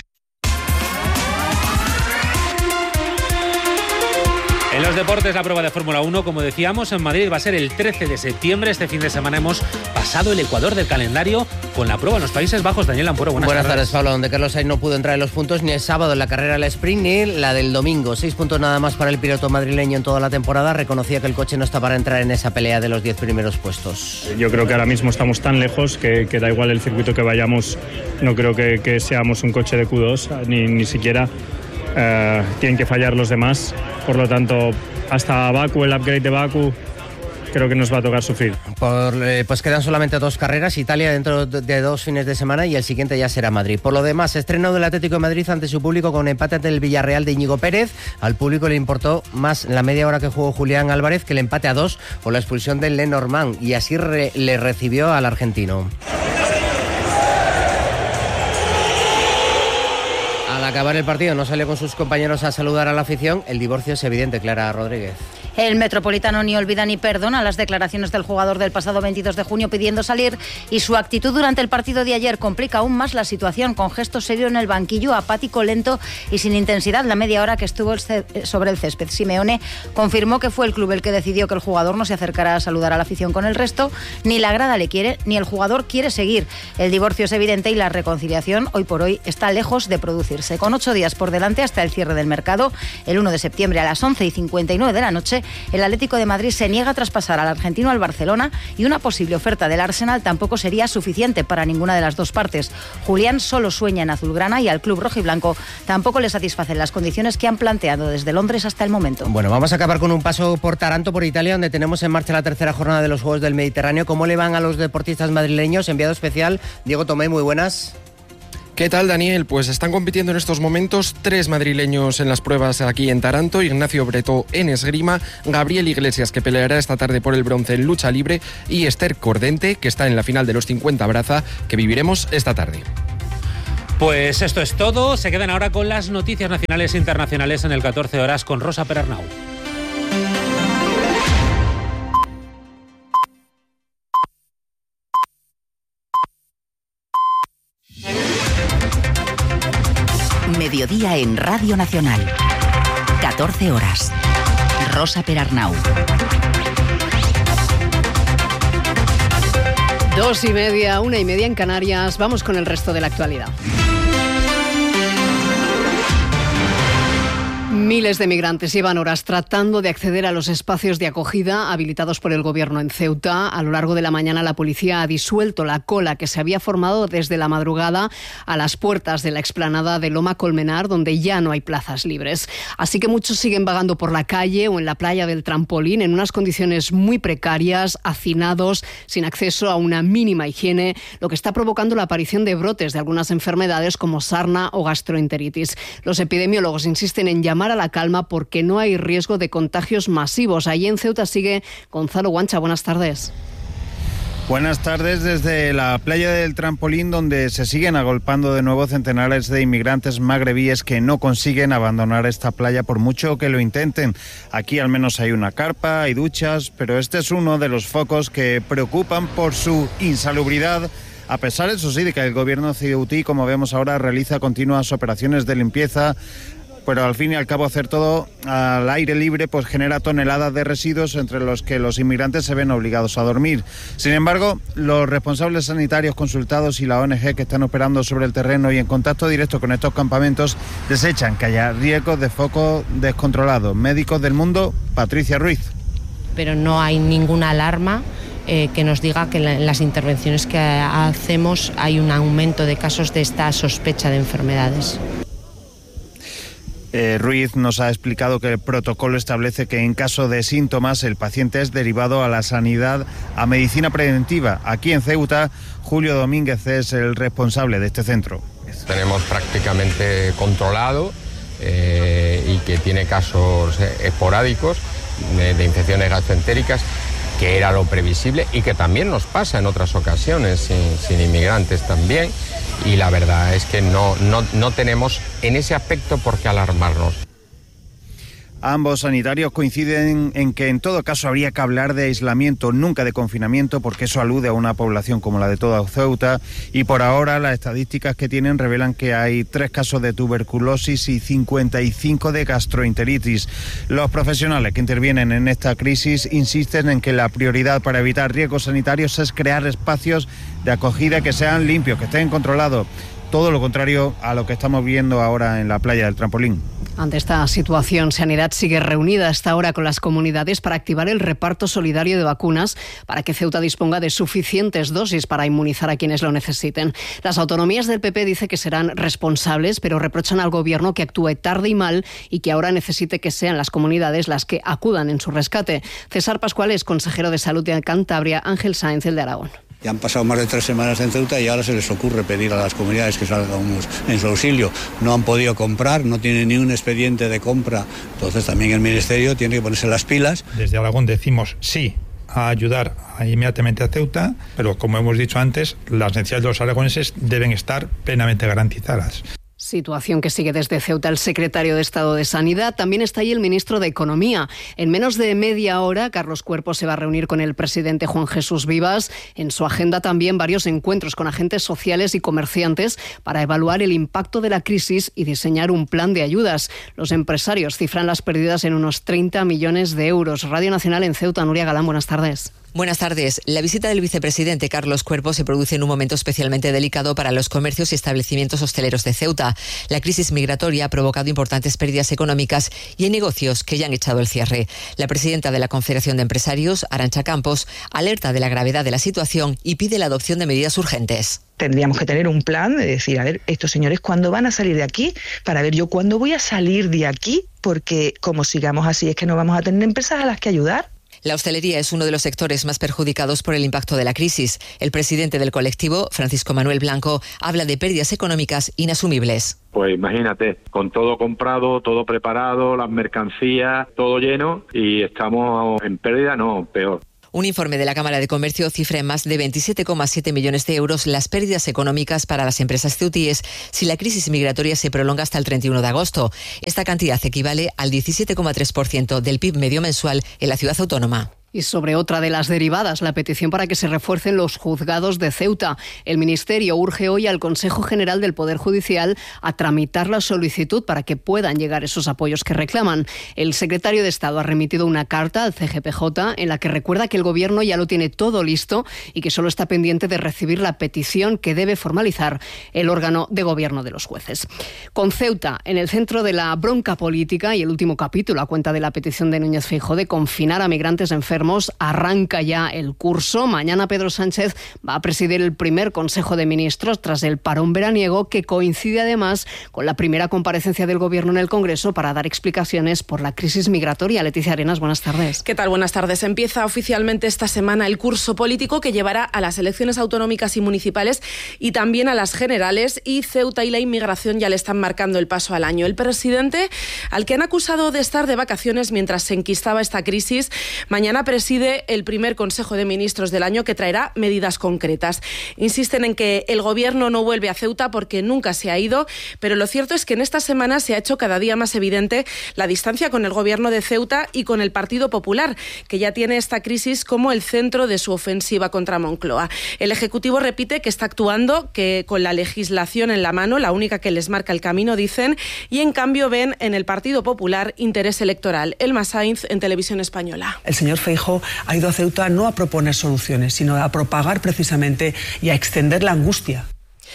En los deportes, la prueba de Fórmula 1, como decíamos, en Madrid va a ser el 13 de septiembre. Este fin de semana hemos pasado el ecuador del calendario con la prueba en los Países Bajos. Daniel Ampuero, buenas tardes, Pablo. Donde Carlos Sainz no pudo entrar en los puntos ni el sábado en la carrera del sprint ni la del domingo. 6 puntos nada más para el piloto madrileño en toda la temporada. Reconocía que el coche no está para entrar en esa pelea de los 10 primeros puestos. Yo creo que ahora mismo estamos tan lejos que da igual el circuito que vayamos. No creo que seamos un coche de Q2, ni siquiera. Tienen que fallar los demás, por lo tanto hasta Baku, el upgrade de Baku, creo que nos va a tocar sufrir. Pues quedan solamente 2 carreras, Italia dentro de 2 fines de semana y el siguiente ya será Madrid. Por lo demás, estreno del Atlético de Madrid ante su público con empate ante el Villarreal de Íñigo Pérez. Al público le importó más la media hora que jugó Julián Álvarez que el empate a 2 o la expulsión del Lenormand, y así le recibió al argentino. Al acabar el partido no salió con sus compañeros a saludar a la afición. El divorcio es evidente, Clara Rodríguez. El Metropolitano ni olvida ni perdona las declaraciones del jugador del pasado 22 de junio pidiendo salir, y su actitud durante el partido de ayer complica aún más la situación, con gesto serio en el banquillo, apático, lento y sin intensidad la media hora que estuvo sobre el césped. Simeone confirmó que fue el club el que decidió que el jugador no se acercara a saludar a la afición con el resto, ni la grada le quiere, ni el jugador quiere seguir. El divorcio es evidente y la reconciliación hoy por hoy está lejos de producirse. Con 8 días por delante hasta el cierre del mercado, el 1 de septiembre a las 11:59 de la noche, el Atlético de Madrid se niega a traspasar al argentino al Barcelona, y una posible oferta del Arsenal tampoco sería suficiente para ninguna de las dos partes. Julián solo sueña en azulgrana y al club rojiblanco tampoco le satisfacen las condiciones que han planteado desde Londres hasta el momento. Bueno, vamos a acabar con un paso por Taranto, por Italia, donde tenemos en marcha la tercera jornada de los Juegos del Mediterráneo. ¿Cómo le van a los deportistas madrileños? Enviado especial, Diego Tomé, muy buenas. ¿Qué tal, Daniel? Pues están compitiendo en estos momentos 3 madrileños en las pruebas aquí en Taranto: Ignacio Bretó en esgrima, Gabriel Iglesias, que peleará esta tarde por el bronce en lucha libre, y Esther Cordente, que está en la final de los 50 braza, que viviremos esta tarde. Pues esto es todo. Se quedan ahora con las noticias nacionales e internacionales en el 14 horas con Rosa Perarnau. Mediodía en Radio Nacional. 14 horas. Rosa Perarnau. 2:30, 1:30 en Canarias. Vamos con el resto de la actualidad. Miles de migrantes llevan horas tratando de acceder a los espacios de acogida habilitados por el gobierno en Ceuta. A lo largo de la mañana la policía ha disuelto la cola que se había formado desde la madrugada a las puertas de la explanada de Loma Colmenar, donde ya no hay plazas libres. Así que muchos siguen vagando por la calle o en la playa del Trampolín en unas condiciones muy precarias, hacinados, sin acceso a una mínima higiene, lo que está provocando la aparición de brotes de algunas enfermedades como sarna o gastroenteritis. Los epidemiólogos insisten en llamar a la calma porque no hay riesgo de contagios masivos. Allí en Ceuta sigue Gonzalo Guancha. Buenas tardes. Buenas tardes desde la playa del Trampolín, donde se siguen agolpando de nuevo centenares de inmigrantes magrebíes que no consiguen abandonar esta playa por mucho que lo intenten. Aquí al menos hay una carpa, hay duchas, pero este es uno de los focos que preocupan por su insalubridad. A pesar, eso sí, de que el gobierno ceutí, como vemos ahora, realiza continuas operaciones de limpieza, pero al fin y al cabo hacer todo al aire libre pues genera toneladas de residuos entre los que los inmigrantes se ven obligados a dormir. Sin embargo, los responsables sanitarios consultados y la ONG que están operando sobre el terreno y en contacto directo con estos campamentos desechan que haya riesgos de foco descontrolado. Médicos del Mundo, Patricia Ruiz. Pero no hay ninguna alarma que nos diga que en las intervenciones que hacemos hay un aumento de casos de esta sospecha de enfermedades. Ruiz nos ha explicado que el protocolo establece que en caso de síntomas el paciente es derivado a la sanidad, a medicina preventiva. Aquí en Ceuta, Julio Domínguez es el responsable de este centro. Tenemos prácticamente controlado y que tiene casos esporádicos de infecciones gastroentéricas, que era lo previsible y que también nos pasa en otras ocasiones sin inmigrantes también. Y la verdad es que no tenemos en ese aspecto por qué alarmarnos. Ambos sanitarios coinciden en que en todo caso habría que hablar de aislamiento, nunca de confinamiento, porque eso alude a una población como la de toda Ceuta, y por ahora las estadísticas que tienen revelan que hay 3 casos de tuberculosis y 55 de gastroenteritis. Los profesionales que intervienen en esta crisis insisten en que la prioridad para evitar riesgos sanitarios es crear espacios de acogida que sean limpios, que estén controlados. Todo lo contrario a lo que estamos viendo ahora en la playa del Trampolín. Ante esta situación, Sanidad sigue reunida hasta ahora con las comunidades para activar el reparto solidario de vacunas para que Ceuta disponga de suficientes dosis para inmunizar a quienes lo necesiten. Las autonomías del PP dicen que serán responsables, pero reprochan al gobierno que actúe tarde y mal y que ahora necesite que sean las comunidades las que acudan en su rescate. César Pascual es consejero de Salud de Cantabria, Ángel Sáenz, el de Aragón. Ya han pasado más de 3 semanas en Ceuta y ahora se les ocurre pedir a las comunidades que salgamos en su auxilio. No han podido comprar, no tienen ni un expediente de compra, entonces también el Ministerio tiene que ponerse las pilas. Desde Aragón decimos sí a ayudar inmediatamente a Ceuta, pero como hemos dicho antes, las necesidades de los aragoneses deben estar plenamente garantizadas. Situación que sigue desde Ceuta el secretario de Estado de Sanidad. También está ahí el ministro de Economía. En menos de media hora, Carlos Cuerpo se va a reunir con el presidente Juan Jesús Vivas. En su agenda también varios encuentros con agentes sociales y comerciantes para evaluar el impacto de la crisis y diseñar un plan de ayudas. Los empresarios cifran las pérdidas en unos 30 millones de euros. Radio Nacional en Ceuta, Nuria Galán, buenas tardes. Buenas tardes. La visita del vicepresidente Carlos Cuerpo se produce en un momento especialmente delicado para los comercios y establecimientos hosteleros de Ceuta. La crisis migratoria ha provocado importantes pérdidas económicas y hay negocios que ya han echado el cierre. La presidenta de la Confederación de Empresarios, Arantxa Campos, alerta de la gravedad de la situación y pide la adopción de medidas urgentes. Tendríamos que tener un plan de decir, a ver, estos señores, ¿cuándo van a salir de aquí? Para ver yo cuándo voy a salir de aquí, porque como sigamos así es que no vamos a tener empresas a las que ayudar. La hostelería es uno de los sectores más perjudicados por el impacto de la crisis. El presidente del colectivo, Francisco Manuel Blanco, habla de pérdidas económicas inasumibles. Pues imagínate, con todo comprado, todo preparado, las mercancías, todo lleno y estamos en pérdida, no, peor. Un informe de la Cámara de Comercio cifra en más de 27,7 millones de euros las pérdidas económicas para las empresas ceutíes si la crisis migratoria se prolonga hasta el 31 de agosto. Esta cantidad equivale al 17,3% del PIB medio mensual en la ciudad autónoma. Y sobre otra de las derivadas, la petición para que se refuercen los juzgados de Ceuta. El Ministerio urge hoy al Consejo General del Poder Judicial a tramitar la solicitud para que puedan llegar esos apoyos que reclaman. El secretario de Estado ha remitido una carta al CGPJ en la que recuerda que el Gobierno ya lo tiene todo listo y que solo está pendiente de recibir la petición que debe formalizar el órgano de gobierno de los jueces. Con Ceuta en el centro de la bronca política y el último capítulo a cuenta de la petición de Núñez Feijóo de confinar a migrantes enfermos, arranca ya el curso. Mañana Pedro Sánchez va a presidir el primer Consejo de Ministros tras el parón veraniego, que coincide además con la primera comparecencia del Gobierno en el Congreso para dar explicaciones por la crisis migratoria. Leticia Arenas, buenas tardes. ¿Qué tal? Buenas tardes. Empieza oficialmente esta semana el curso político que llevará a las elecciones autonómicas y municipales y también a las generales, y Ceuta y la inmigración ya le están marcando el paso al año. El presidente, al que han acusado de estar de vacaciones mientras se enquistaba esta crisis, mañana preside el primer Consejo de Ministros del año que traerá medidas concretas. Insisten en que el Gobierno no vuelve a Ceuta porque nunca se ha ido, pero lo cierto es que en esta semana se ha hecho cada día más evidente la distancia con el Gobierno de Ceuta y con el Partido Popular, que ya tiene esta crisis como el centro de su ofensiva contra Moncloa. El Ejecutivo repite que está actuando, que con la legislación en la mano, la única que les marca el camino, dicen, y en cambio ven en el Partido Popular interés electoral. Elma Sainz, en Televisión Española. El señor Feijóo ha ido a Ceuta no a proponer soluciones, sino a propagar precisamente y a extender la angustia.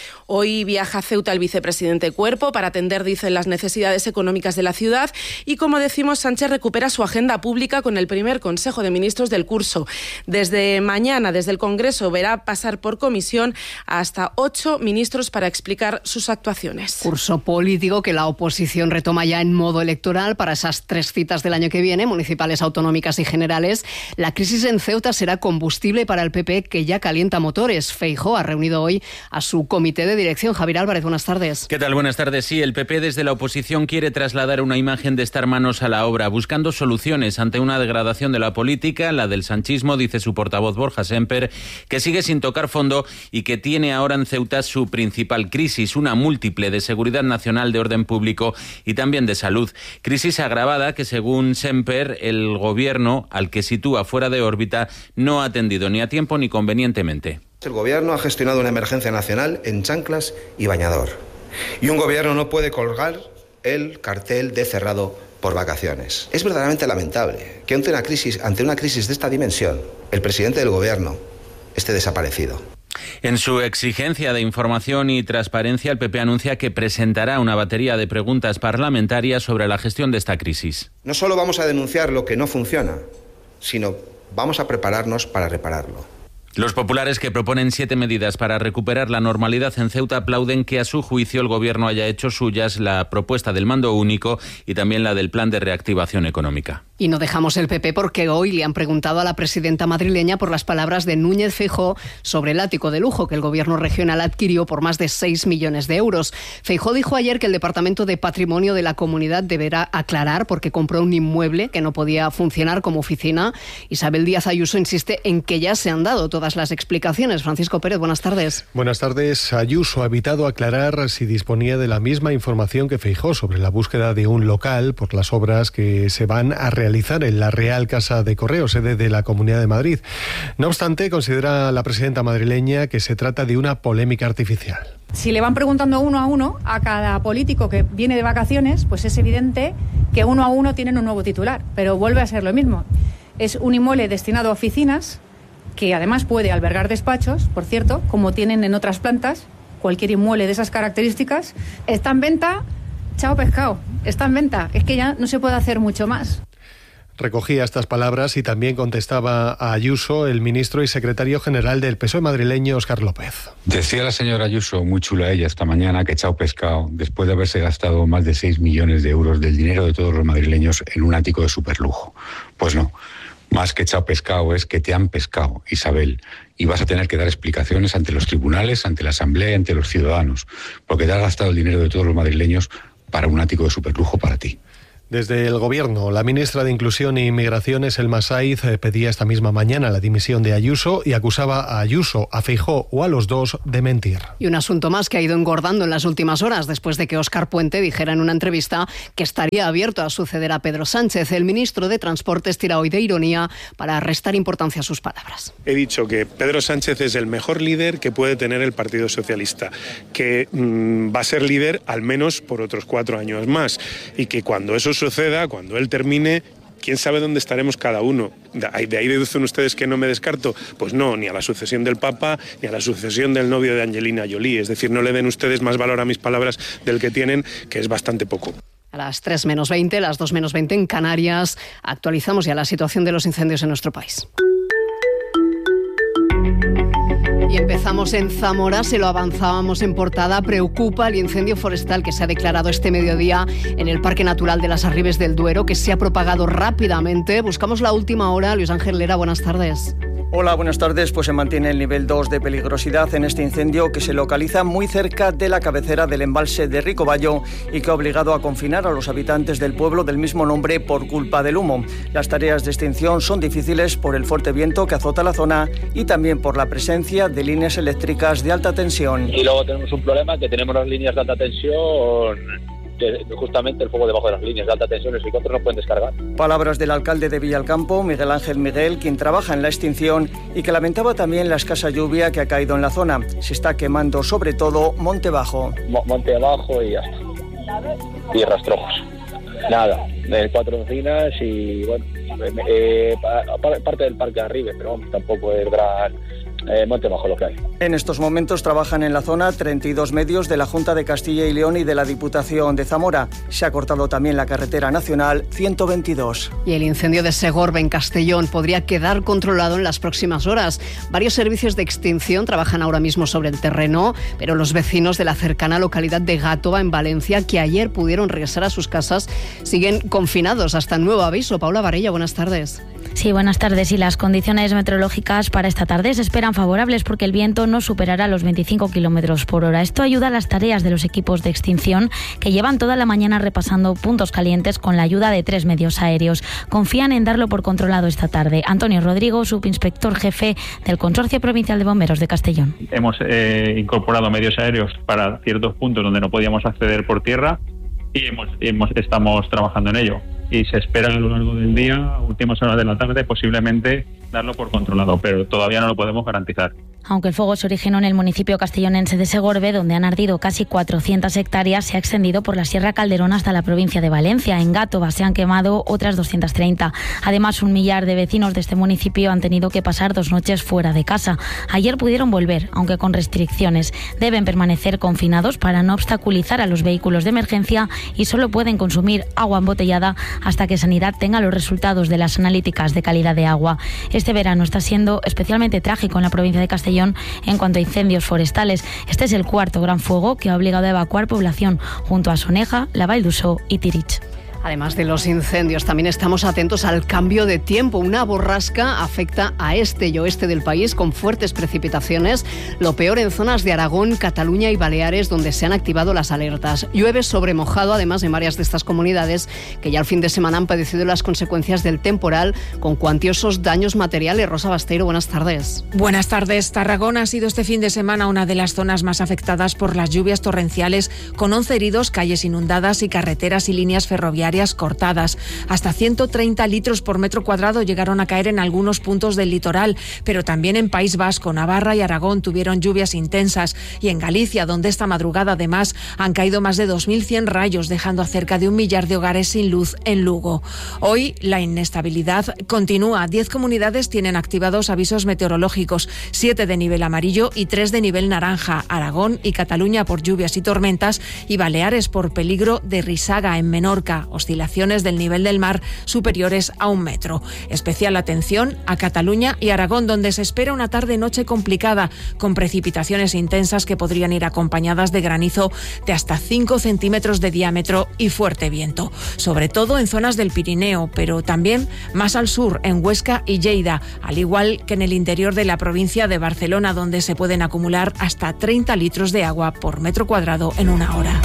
Hoy viaja a Ceuta el vicepresidente Cuerpo para atender, dicen, las necesidades económicas de la ciudad y, como decimos, Sánchez recupera su agenda pública con el primer Consejo de Ministros del curso. Desde mañana, desde el Congreso, verá pasar por comisión hasta 8 ministros para explicar sus actuaciones. Curso político que la oposición retoma ya en modo electoral para esas 3 citas del año que viene, municipales, autonómicas y generales. La crisis en Ceuta será combustible para el PP, que ya calienta motores. Feijóo ha reunido hoy a su comité de dirección. Javier Álvarez, buenas tardes. ¿Qué tal? Buenas tardes. Sí, el PP desde la oposición quiere trasladar una imagen de estar manos a la obra, buscando soluciones ante una degradación de la política, la del sanchismo, dice su portavoz Borja Semper, que sigue sin tocar fondo y que tiene ahora en Ceuta su principal crisis, una múltiple de seguridad nacional, de orden público y también de salud. Crisis agravada que, según Semper, el Gobierno, al que sitúa fuera de órbita, no ha atendido ni a tiempo ni convenientemente. El Gobierno ha gestionado una emergencia nacional en chanclas y bañador. Y un Gobierno no puede colgar el cartel de cerrado por vacaciones. Es verdaderamente lamentable que ante una crisis de esta dimensión, el presidente del Gobierno esté desaparecido. En su exigencia de información y transparencia, el PP anuncia que presentará una batería de preguntas parlamentarias sobre la gestión de esta crisis. No solo vamos a denunciar lo que no funciona, sino vamos a prepararnos para repararlo. Los populares, que proponen 7 medidas para recuperar la normalidad en Ceuta, aplauden que a su juicio el Gobierno haya hecho suyas la propuesta del mando único y también la del plan de reactivación económica. Y no dejamos el PP porque hoy le han preguntado a la presidenta madrileña por las palabras de Núñez Feijóo sobre el ático de lujo que el gobierno regional adquirió por más de 6 millones de euros. Feijóo dijo ayer que el Departamento de Patrimonio de la comunidad deberá aclarar por qué compró un inmueble que no podía funcionar como oficina. Isabel Díaz Ayuso insiste en que ya se han dado todas las explicaciones. Francisco Pérez, buenas tardes. Buenas tardes. Ayuso ha evitado aclarar si disponía de la misma información que Feijóo sobre la búsqueda de un local por las obras que se van a realizar en la Real Casa de Correos, sede de la Comunidad de Madrid. No obstante, considera la presidenta madrileña que se trata de una polémica artificial. Si le van preguntando uno a uno a cada político que viene de vacaciones, pues es evidente que uno a uno tienen un nuevo titular, pero vuelve a ser lo mismo. Es un inmueble destinado a oficinas, que además puede albergar despachos, por cierto, como tienen en otras plantas. Cualquier inmueble de esas características está en venta. Chao pescado, está en venta. Es que ya no se puede hacer mucho más. Recogía estas palabras y también contestaba a Ayuso el ministro y secretario general del PSOE madrileño, Óscar López. Decía la señora Ayuso, muy chula ella esta mañana, que chao pescado, después de haberse gastado más de 6 millones de euros del dinero de todos los madrileños en un ático de superlujo. Pues no, más que chao pescado es que te han pescado, Isabel, y vas a tener que dar explicaciones ante los tribunales, ante la Asamblea y ante los ciudadanos, porque te has gastado el dinero de todos los madrileños para un ático de superlujo para ti. Desde el Gobierno, la ministra de Inclusión e Inmigraciones, Elma Saiz, pedía esta misma mañana la dimisión de Ayuso y acusaba a Ayuso, a Feijóo o a los dos de mentir. Y un asunto más que ha ido engordando en las últimas horas después de que Óscar Puente dijera en una entrevista que estaría abierto a suceder a Pedro Sánchez. El ministro de Transportes tira hoy de ironía para restar importancia a sus palabras. He dicho que Pedro Sánchez es el mejor líder que puede tener el Partido Socialista, que va a ser líder al menos por otros 4 años más y que cuando eso suceda, cuando él termine, quién sabe dónde estaremos cada uno. De ahí deducen ustedes que no me descarto. Pues no, ni a la sucesión del Papa, ni a la sucesión del novio de Angelina Jolie. Es decir, no le den ustedes más valor a mis palabras del que tienen, que es bastante poco. A las 3 menos 20, las 2 menos 20 en Canarias, actualizamos ya la situación de los incendios en nuestro país. Y empezamos en Zamora, se lo avanzábamos en portada. Preocupa el incendio forestal que se ha declarado este mediodía en el Parque Natural de las Arribes del Duero, que se ha propagado rápidamente. Buscamos la última hora. Luis Ángel Lera, buenas tardes. Hola, buenas tardes. Pues se mantiene el nivel 2 de peligrosidad en este incendio que se localiza muy cerca de la cabecera del embalse de Ricoballo y que ha obligado a confinar a los habitantes del pueblo del mismo nombre por culpa del humo. Las tareas de extinción son difíciles por el fuerte viento que azota la zona y también por la presencia de líneas eléctricas de alta tensión. Y luego tenemos un problema que tenemos las líneas de alta tensión, justamente el fuego debajo de las líneas de alta tensión, los helicópteros no pueden descargar. Palabras del alcalde de Villalcampo, Miguel Ángel Miguel, quien trabaja en la extinción y que lamentaba también la escasa lluvia que ha caído en la zona. Se está quemando sobre todo Monte Bajo. Monte Bajo y ya está. Y rastrojos. Nada, 4 encinas y bueno, parte del parque de arriba, pero vamos, tampoco es gran Monte Bajo lo que hay. En estos momentos trabajan en la zona 32 medios de la Junta de Castilla y León y de la Diputación de Zamora. Se ha cortado también la carretera nacional 122. Y el incendio de Segorbe en Castellón podría quedar controlado en las próximas horas. Varios servicios de extinción trabajan ahora mismo sobre el terreno, pero los vecinos de la cercana localidad de Gátova, en Valencia, que ayer pudieron regresar a sus casas, siguen confinados hasta nuevo aviso. Paula Varella, buenas tardes. Sí, buenas tardes. Y las condiciones meteorológicas para esta tarde se esperan favorables porque el viento no superará los 25 kilómetros por hora. Esto ayuda a las tareas de los equipos de extinción que llevan toda la mañana repasando puntos calientes con la ayuda de 3 medios aéreos. Confían en darlo por controlado esta tarde. Antonio Rodrigo, subinspector jefe del Consorcio Provincial de Bomberos de Castellón. Hemos incorporado medios aéreos para ciertos puntos donde no podíamos acceder por tierra y estamos trabajando en ello. Y se espera a lo largo del día, últimas horas de la tarde, posiblemente darlo por controlado, pero todavía no lo podemos garantizar. Aunque el fuego se originó en el municipio castellonense de Segorbe, donde han ardido casi 400 hectáreas, se ha extendido por la Sierra Calderón hasta la provincia de Valencia. En Gátova se han quemado otras 230. Además, 1 millar de vecinos de este municipio han tenido que pasar 2 noches fuera de casa. Ayer pudieron volver, aunque con restricciones. Deben permanecer confinados para no obstaculizar a los vehículos de emergencia y solo pueden consumir agua embotellada hasta que Sanidad tenga los resultados de las analíticas de calidad de agua. Este verano está siendo especialmente trágico en la provincia de Castellón en cuanto a incendios forestales. Este es el 4º gran fuego que ha obligado a evacuar población junto a Soneja, la Vall d'Uixó y Tirich. Además de los incendios, también estamos atentos al cambio de tiempo. Una borrasca afecta a este y oeste del país con fuertes precipitaciones. Lo peor en zonas de Aragón, Cataluña y Baleares, donde se han activado las alertas. Llueve sobre mojado, además en varias de estas comunidades que ya el fin de semana han padecido las consecuencias del temporal con cuantiosos daños materiales. Rosa Basteiro, buenas tardes. Buenas tardes. Tarragona ha sido este fin de semana una de las zonas más afectadas por las lluvias torrenciales, con 11 heridos, calles inundadas y carreteras y líneas ferroviarias cortadas. Hasta 130 litros por metro cuadrado llegaron a caer en algunos puntos del litoral, pero también en País Vasco, Navarra y Aragón tuvieron lluvias intensas, y en Galicia, donde esta madrugada además han caído más de 2.100 rayos, dejando a cerca de 1 millar de hogares sin luz en Lugo. Hoy la inestabilidad continúa. 10 comunidades tienen activados avisos meteorológicos, 7 de nivel amarillo y 3 de nivel naranja. Aragón y Cataluña por lluvias y tormentas, y Baleares por peligro de risaga en Menorca, oscilaciones del nivel del mar superiores a 1 metro. Especial atención a Cataluña y Aragón, donde se espera una tarde-noche complicada, con precipitaciones intensas que podrían ir acompañadas de granizo de hasta 5 centímetros de diámetro y fuerte viento, sobre todo en zonas del Pirineo, pero también más al sur, en Huesca y Lleida, al igual que en el interior de la provincia de Barcelona, donde se pueden acumular hasta 30 litros de agua por metro cuadrado en una hora.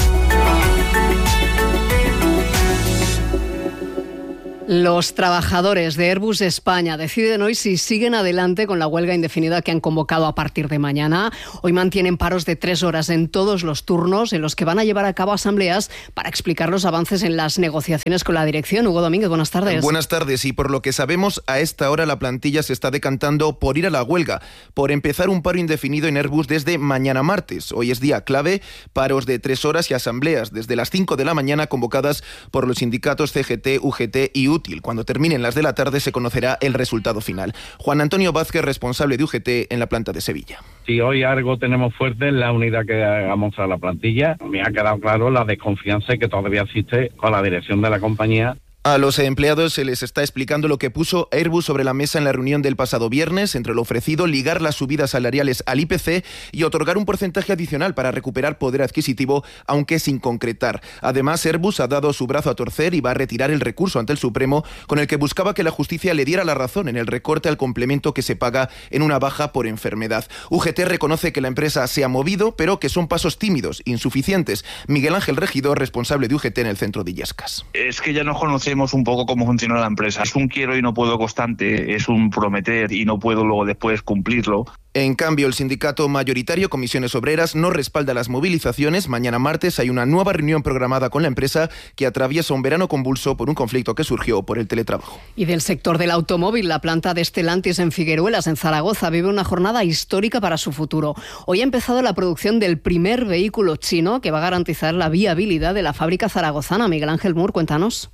Los trabajadores de Airbus España deciden hoy si siguen adelante con la huelga indefinida que han convocado a partir de mañana. Hoy mantienen paros de 3 horas en todos los turnos, en los que van a llevar a cabo asambleas para explicar los avances en las negociaciones con la dirección. Hugo Domínguez, buenas tardes. Buenas tardes. Y por lo que sabemos, a esta hora la plantilla se está decantando por ir a la huelga, por empezar un paro indefinido en Airbus desde mañana martes. Hoy es día clave, paros de 3 horas y asambleas desde las 5 de la mañana convocadas por los sindicatos CGT, UGT y útil. Cuando terminen las de la tarde se conocerá el resultado final. Juan Antonio Vázquez, responsable de UGT en la planta de Sevilla. Si hoy algo tenemos fuerte en la unidad que hagamos a la plantilla, me ha quedado claro la desconfianza que todavía existe con la dirección de la compañía. A los empleados se les está explicando lo que puso Airbus sobre la mesa en la reunión del pasado viernes, entre lo ofrecido ligar las subidas salariales al IPC y otorgar un porcentaje adicional para recuperar poder adquisitivo, aunque sin concretar. Además, Airbus ha dado su brazo a torcer y va a retirar el recurso ante el Supremo, con el que buscaba que la justicia le diera la razón en el recorte al complemento que se paga en una baja por enfermedad. UGT reconoce que la empresa se ha movido, pero que son pasos tímidos, insuficientes. Miguel Ángel Regidor, responsable de UGT en el centro de Illescas. Es que ya nos conocemos un poco cómo funciona la empresa. Es un quiero y no puedo constante, es un prometer y no puedo luego después cumplirlo. En cambio, el sindicato mayoritario Comisiones Obreras no respalda las movilizaciones. Mañana martes hay una nueva reunión programada con la empresa, que atraviesa un verano convulso por un conflicto que surgió por el teletrabajo. Y del sector del automóvil, la planta de Stellantis en Figueruelas, en Zaragoza, vive una jornada histórica para su futuro. Hoy ha empezado la producción del primer vehículo chino que va a garantizar la viabilidad de la fábrica zaragozana. Miguel Ángel Mur, cuéntanos.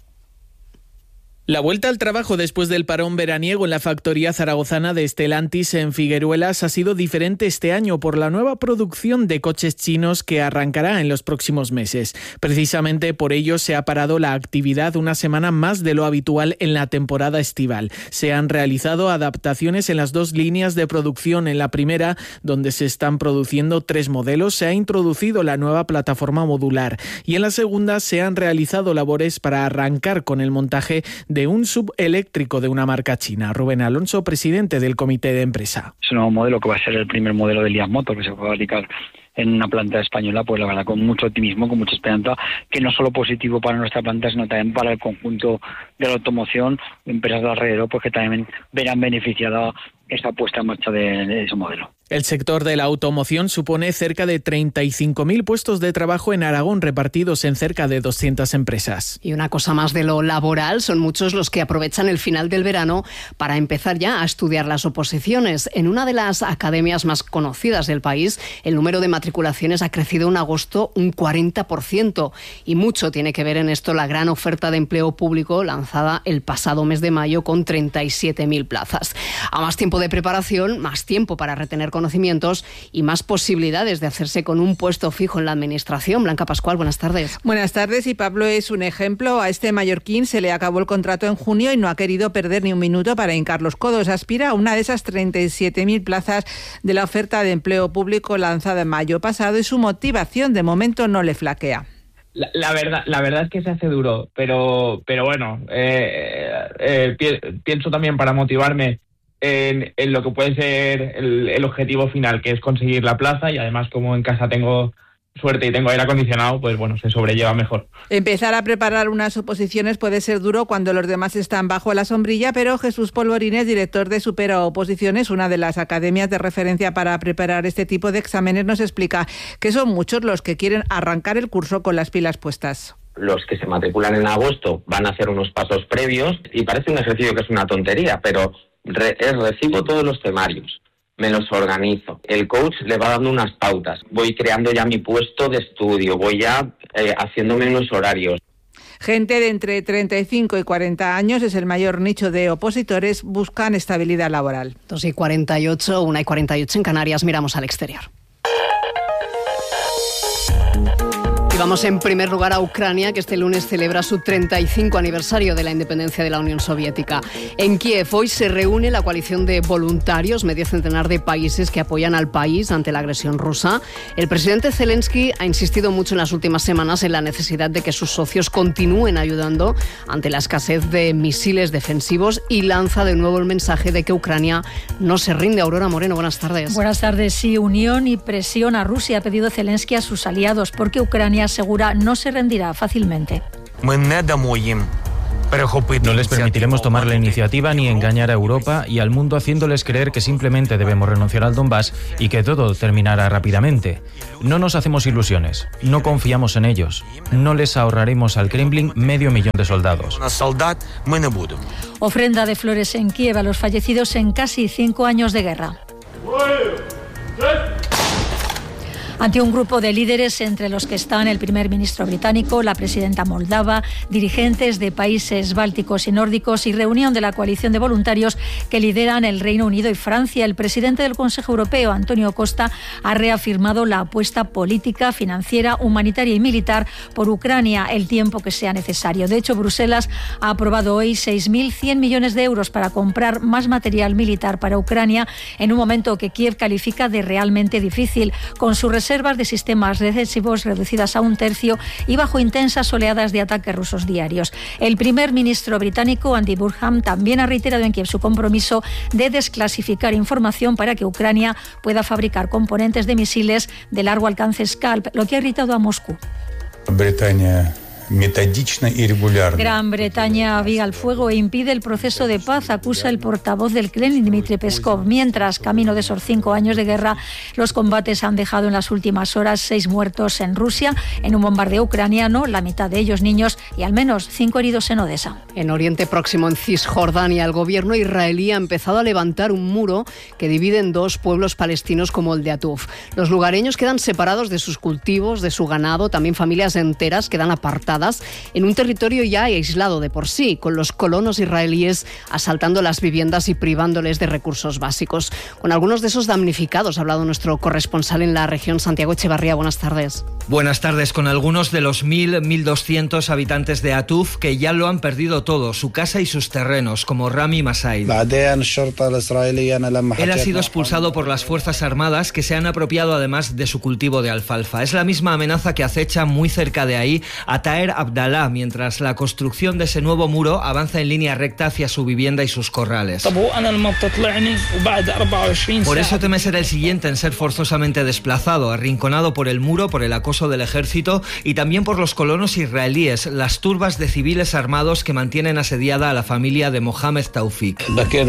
La vuelta al trabajo después del parón veraniego en la factoría zaragozana de Stellantis en Figueruelas ha sido diferente este año por la nueva producción de coches chinos que arrancará en los próximos meses. Precisamente por ello se ha parado la actividad una semana más de lo habitual en la temporada estival. Se han realizado adaptaciones en las 2 líneas de producción. En la primera, donde se están produciendo 3 modelos, se ha introducido la nueva plataforma modular, y en la segunda se han realizado labores para arrancar con el montaje de un subeléctrico de una marca china. Rubén Alonso, presidente del comité de empresa. Es un nuevo modelo que va a ser el primer modelo de Liam Motor que se va a fabricar en una planta española, pues la verdad con mucho optimismo, con mucha esperanza, que no solo positivo para nuestra planta, sino también para el conjunto de la automoción, empresas de alrededor, pues que también verán beneficiada esta puesta en marcha de ese modelo. El sector de la automoción supone cerca de 35.000 puestos de trabajo en Aragón, repartidos en cerca de 200 empresas. Y una cosa más de lo laboral, son muchos los que aprovechan el final del verano para empezar ya a estudiar las oposiciones. En una de las academias más conocidas del país, el número de matriculaciones ha crecido en agosto un 40%. Y mucho tiene que ver en esto la gran oferta de empleo público lanzada el pasado mes de mayo con 37.000 plazas. A más tiempo de preparación, más tiempo para retener conocimientos y más posibilidades de hacerse con un puesto fijo en la administración. Blanca Pascual, buenas tardes. Buenas tardes, y Pablo es un ejemplo. A este mallorquín se le acabó el contrato en junio y no ha querido perder ni un minuto para hincar los codos. Aspira a una de esas 37.000 plazas de la oferta de empleo público lanzada en mayo pasado, y su motivación de momento no le flaquea. La verdad es que se hace duro, pero bueno, pienso también para motivarme en lo que puede ser el objetivo final, que es conseguir la plaza, y además como en casa tengo suerte y tengo aire acondicionado, pues bueno, se sobrelleva mejor. Empezar a preparar unas oposiciones puede ser duro cuando los demás están bajo la sombrilla, pero Jesús Polvorines, director de Supera Oposiciones, una de las academias de referencia para preparar este tipo de exámenes, nos explica que son muchos los que quieren arrancar el curso con las pilas puestas. Los que se matriculan en agosto van a hacer unos pasos previos y parece un ejercicio que es una tontería, pero recibo todos los temarios. Me los organizo. El coach le va dando unas pautas. Voy creando ya mi puesto de estudio. Voy ya haciéndome unos horarios. Gente de entre 35 y 40 años es el mayor nicho de opositores. Buscan estabilidad laboral. 2:48, 1:48 en Canarias. Miramos al exterior. Y vamos en primer lugar a Ucrania, que este lunes celebra su 35 aniversario de la independencia de la Unión Soviética. En Kiev hoy se reúne la coalición de voluntarios, medio centenar de países que apoyan al país ante la agresión rusa. El presidente Zelensky ha insistido mucho en las últimas semanas en la necesidad de que sus socios continúen ayudando ante la escasez de misiles defensivos y lanza de nuevo el mensaje de que Ucrania no se rinde. Aurora Moreno, buenas tardes. Buenas tardes. Sí, unión y presión a Rusia ha pedido Zelensky a sus aliados porque Ucrania asegura no se rendirá fácilmente. No les permitiremos tomar la iniciativa ni engañar a Europa y al mundo haciéndoles creer que simplemente debemos renunciar al Donbass y que todo terminará rápidamente. No nos hacemos ilusiones, no confiamos en ellos, no les ahorraremos al Kremlin 500.000 de soldados. Ofrenda de flores en Kiev a los fallecidos en casi 5 años de guerra. Ante un grupo de líderes entre los que están el primer ministro británico, la presidenta moldava, dirigentes de países bálticos y nórdicos y reunión de la coalición de voluntarios que lideran el Reino Unido y Francia, el presidente del Consejo Europeo, Antonio Costa, ha reafirmado la apuesta política, financiera, humanitaria y militar por Ucrania el tiempo que sea necesario. De hecho, Bruselas ha aprobado hoy 6.100 millones de euros para comprar más material militar para Ucrania en un momento que Kiev califica de realmente difícil, con su reservas de sistemas defensivos reducidas a 1/3 y bajo intensas oleadas de ataques rusos diarios. El primer ministro británico, Andy Burnham, también ha reiterado en Kiev su compromiso de desclasificar información para que Ucrania pueda fabricar componentes de misiles de largo alcance Scalp, lo que ha irritado a Moscú. Gran Bretaña aviva el fuego e impide el proceso de paz, acusa el portavoz del Kremlin, Dmitry Peskov. Mientras, camino de esos 5 años de guerra, los combates han dejado en las últimas horas 6 muertos en Rusia, en un bombardeo ucraniano, la mitad de ellos niños, y al menos 5 heridos en Odessa. En Oriente Próximo, en Cisjordania, el gobierno israelí ha empezado a levantar un muro que divide en 2 pueblos palestinos como el de Atuf. Los lugareños quedan separados de sus cultivos, de su ganado, también familias enteras quedan apartadas en un territorio ya aislado de por sí, con los colonos israelíes asaltando las viviendas y privándoles de recursos básicos. Con algunos de esos damnificados ha hablado nuestro corresponsal en la región, Santiago Echevarría. Buenas tardes. Buenas tardes. Con algunos de los 1.200 habitantes de Atuf que ya lo han perdido todo, su casa y sus terrenos, como Rami Masaid. Él ha sido expulsado por las Fuerzas Armadas, que se han apropiado además de su cultivo de alfalfa. Es la misma amenaza que acecha muy cerca de ahí a Taher Abdallah, mientras la construcción de ese nuevo muro avanza en línea recta hacia su vivienda y sus corrales. Por eso teme ser el siguiente en ser forzosamente desplazado, arrinconado por el muro, por el acoso del ejército y también por los colonos israelíes, las turbas de civiles armados que mantienen asediada a la familia de Mohamed Taufik.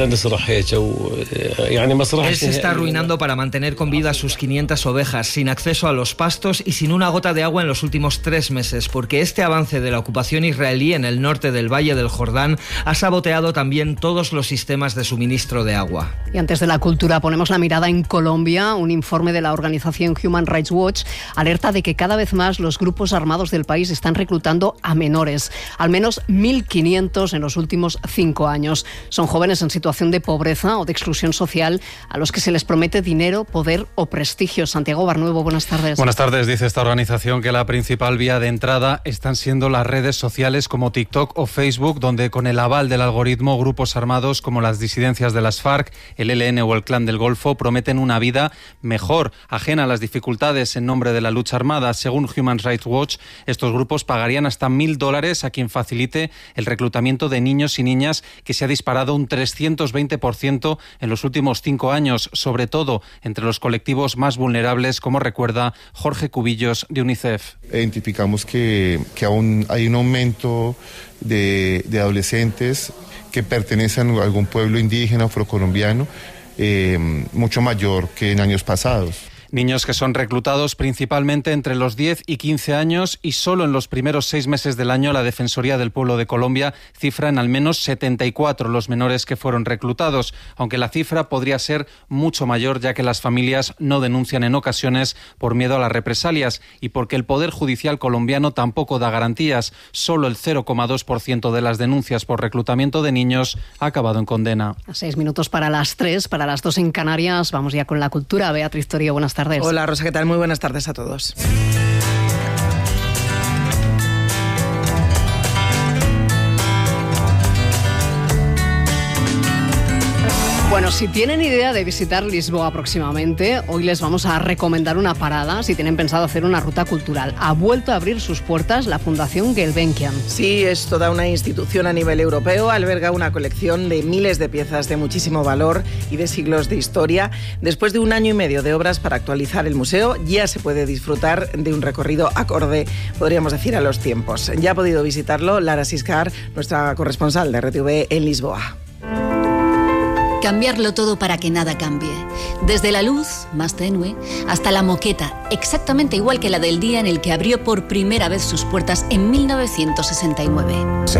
Él se está arruinando para mantener con vida a sus 500 ovejas, sin acceso a los pastos y sin una gota de agua en los últimos 3 meses, porque este avance de la ocupación israelí en el norte del Valle del Jordán ha saboteado también todos los sistemas de suministro de agua. Y antes de la cultura ponemos la mirada en Colombia. Un informe de la organización Human Rights Watch alerta de que cada vez más los grupos armados del país están reclutando a menores, al menos 1.500 en los últimos 5 años. Son jóvenes en situación de pobreza o de exclusión social a los que se les promete dinero, poder o prestigio. Santiago Barnuevo, buenas tardes. Buenas tardes. Dice esta organización que la principal vía de entrada están siendo las redes sociales como TikTok o Facebook, donde con el aval del algoritmo grupos armados como las disidencias de las FARC, el ELN o el Clan del Golfo prometen una vida mejor, ajena a las dificultades en nombre de la lucha armada. nada. Según Human Rights Watch, estos grupos pagarían hasta $1.000 a quien facilite el reclutamiento de niños y niñas, que se ha disparado un 320% en los últimos 5 años, sobre todo entre los colectivos más vulnerables, como recuerda Jorge Cubillos de UNICEF. Identificamos que aún hay un aumento de adolescentes que pertenecen a algún pueblo indígena o afrocolombiano, mucho mayor que en años pasados. Niños que son reclutados principalmente entre los 10 y 15 años, y solo en los primeros 6 meses del año la Defensoría del Pueblo de Colombia cifra en al menos 74 los menores que fueron reclutados, aunque la cifra podría ser mucho mayor, ya que las familias no denuncian en ocasiones por miedo a las represalias y porque el Poder Judicial colombiano tampoco da garantías. Solo el 0,2% de las denuncias por reclutamiento de niños ha acabado en condena. 6 minutos para las 3, para las 2 en Canarias. Vamos ya con la cultura. Beatriz Torío, buenas tardes. Hola Rosa, ¿qué tal? Muy buenas tardes a todos. Bueno, si tienen idea de visitar Lisboa próximamente, hoy les vamos a recomendar una parada si tienen pensado hacer una ruta cultural. Ha vuelto a abrir sus puertas la Fundación Gulbenkian. Sí, es toda una institución a nivel europeo, alberga una colección de miles de piezas de muchísimo valor y de siglos de historia. Después de 1 año y medio de obras para actualizar el museo, ya se puede disfrutar de un recorrido acorde, podríamos decir, a los tiempos. Ya ha podido visitarlo Lara Siscar, nuestra corresponsal de RTV en Lisboa. Cambiarlo todo para que nada cambie. Desde la luz, más tenue, hasta la moqueta, exactamente igual que la del día en el que abrió por primera vez sus puertas en 1969.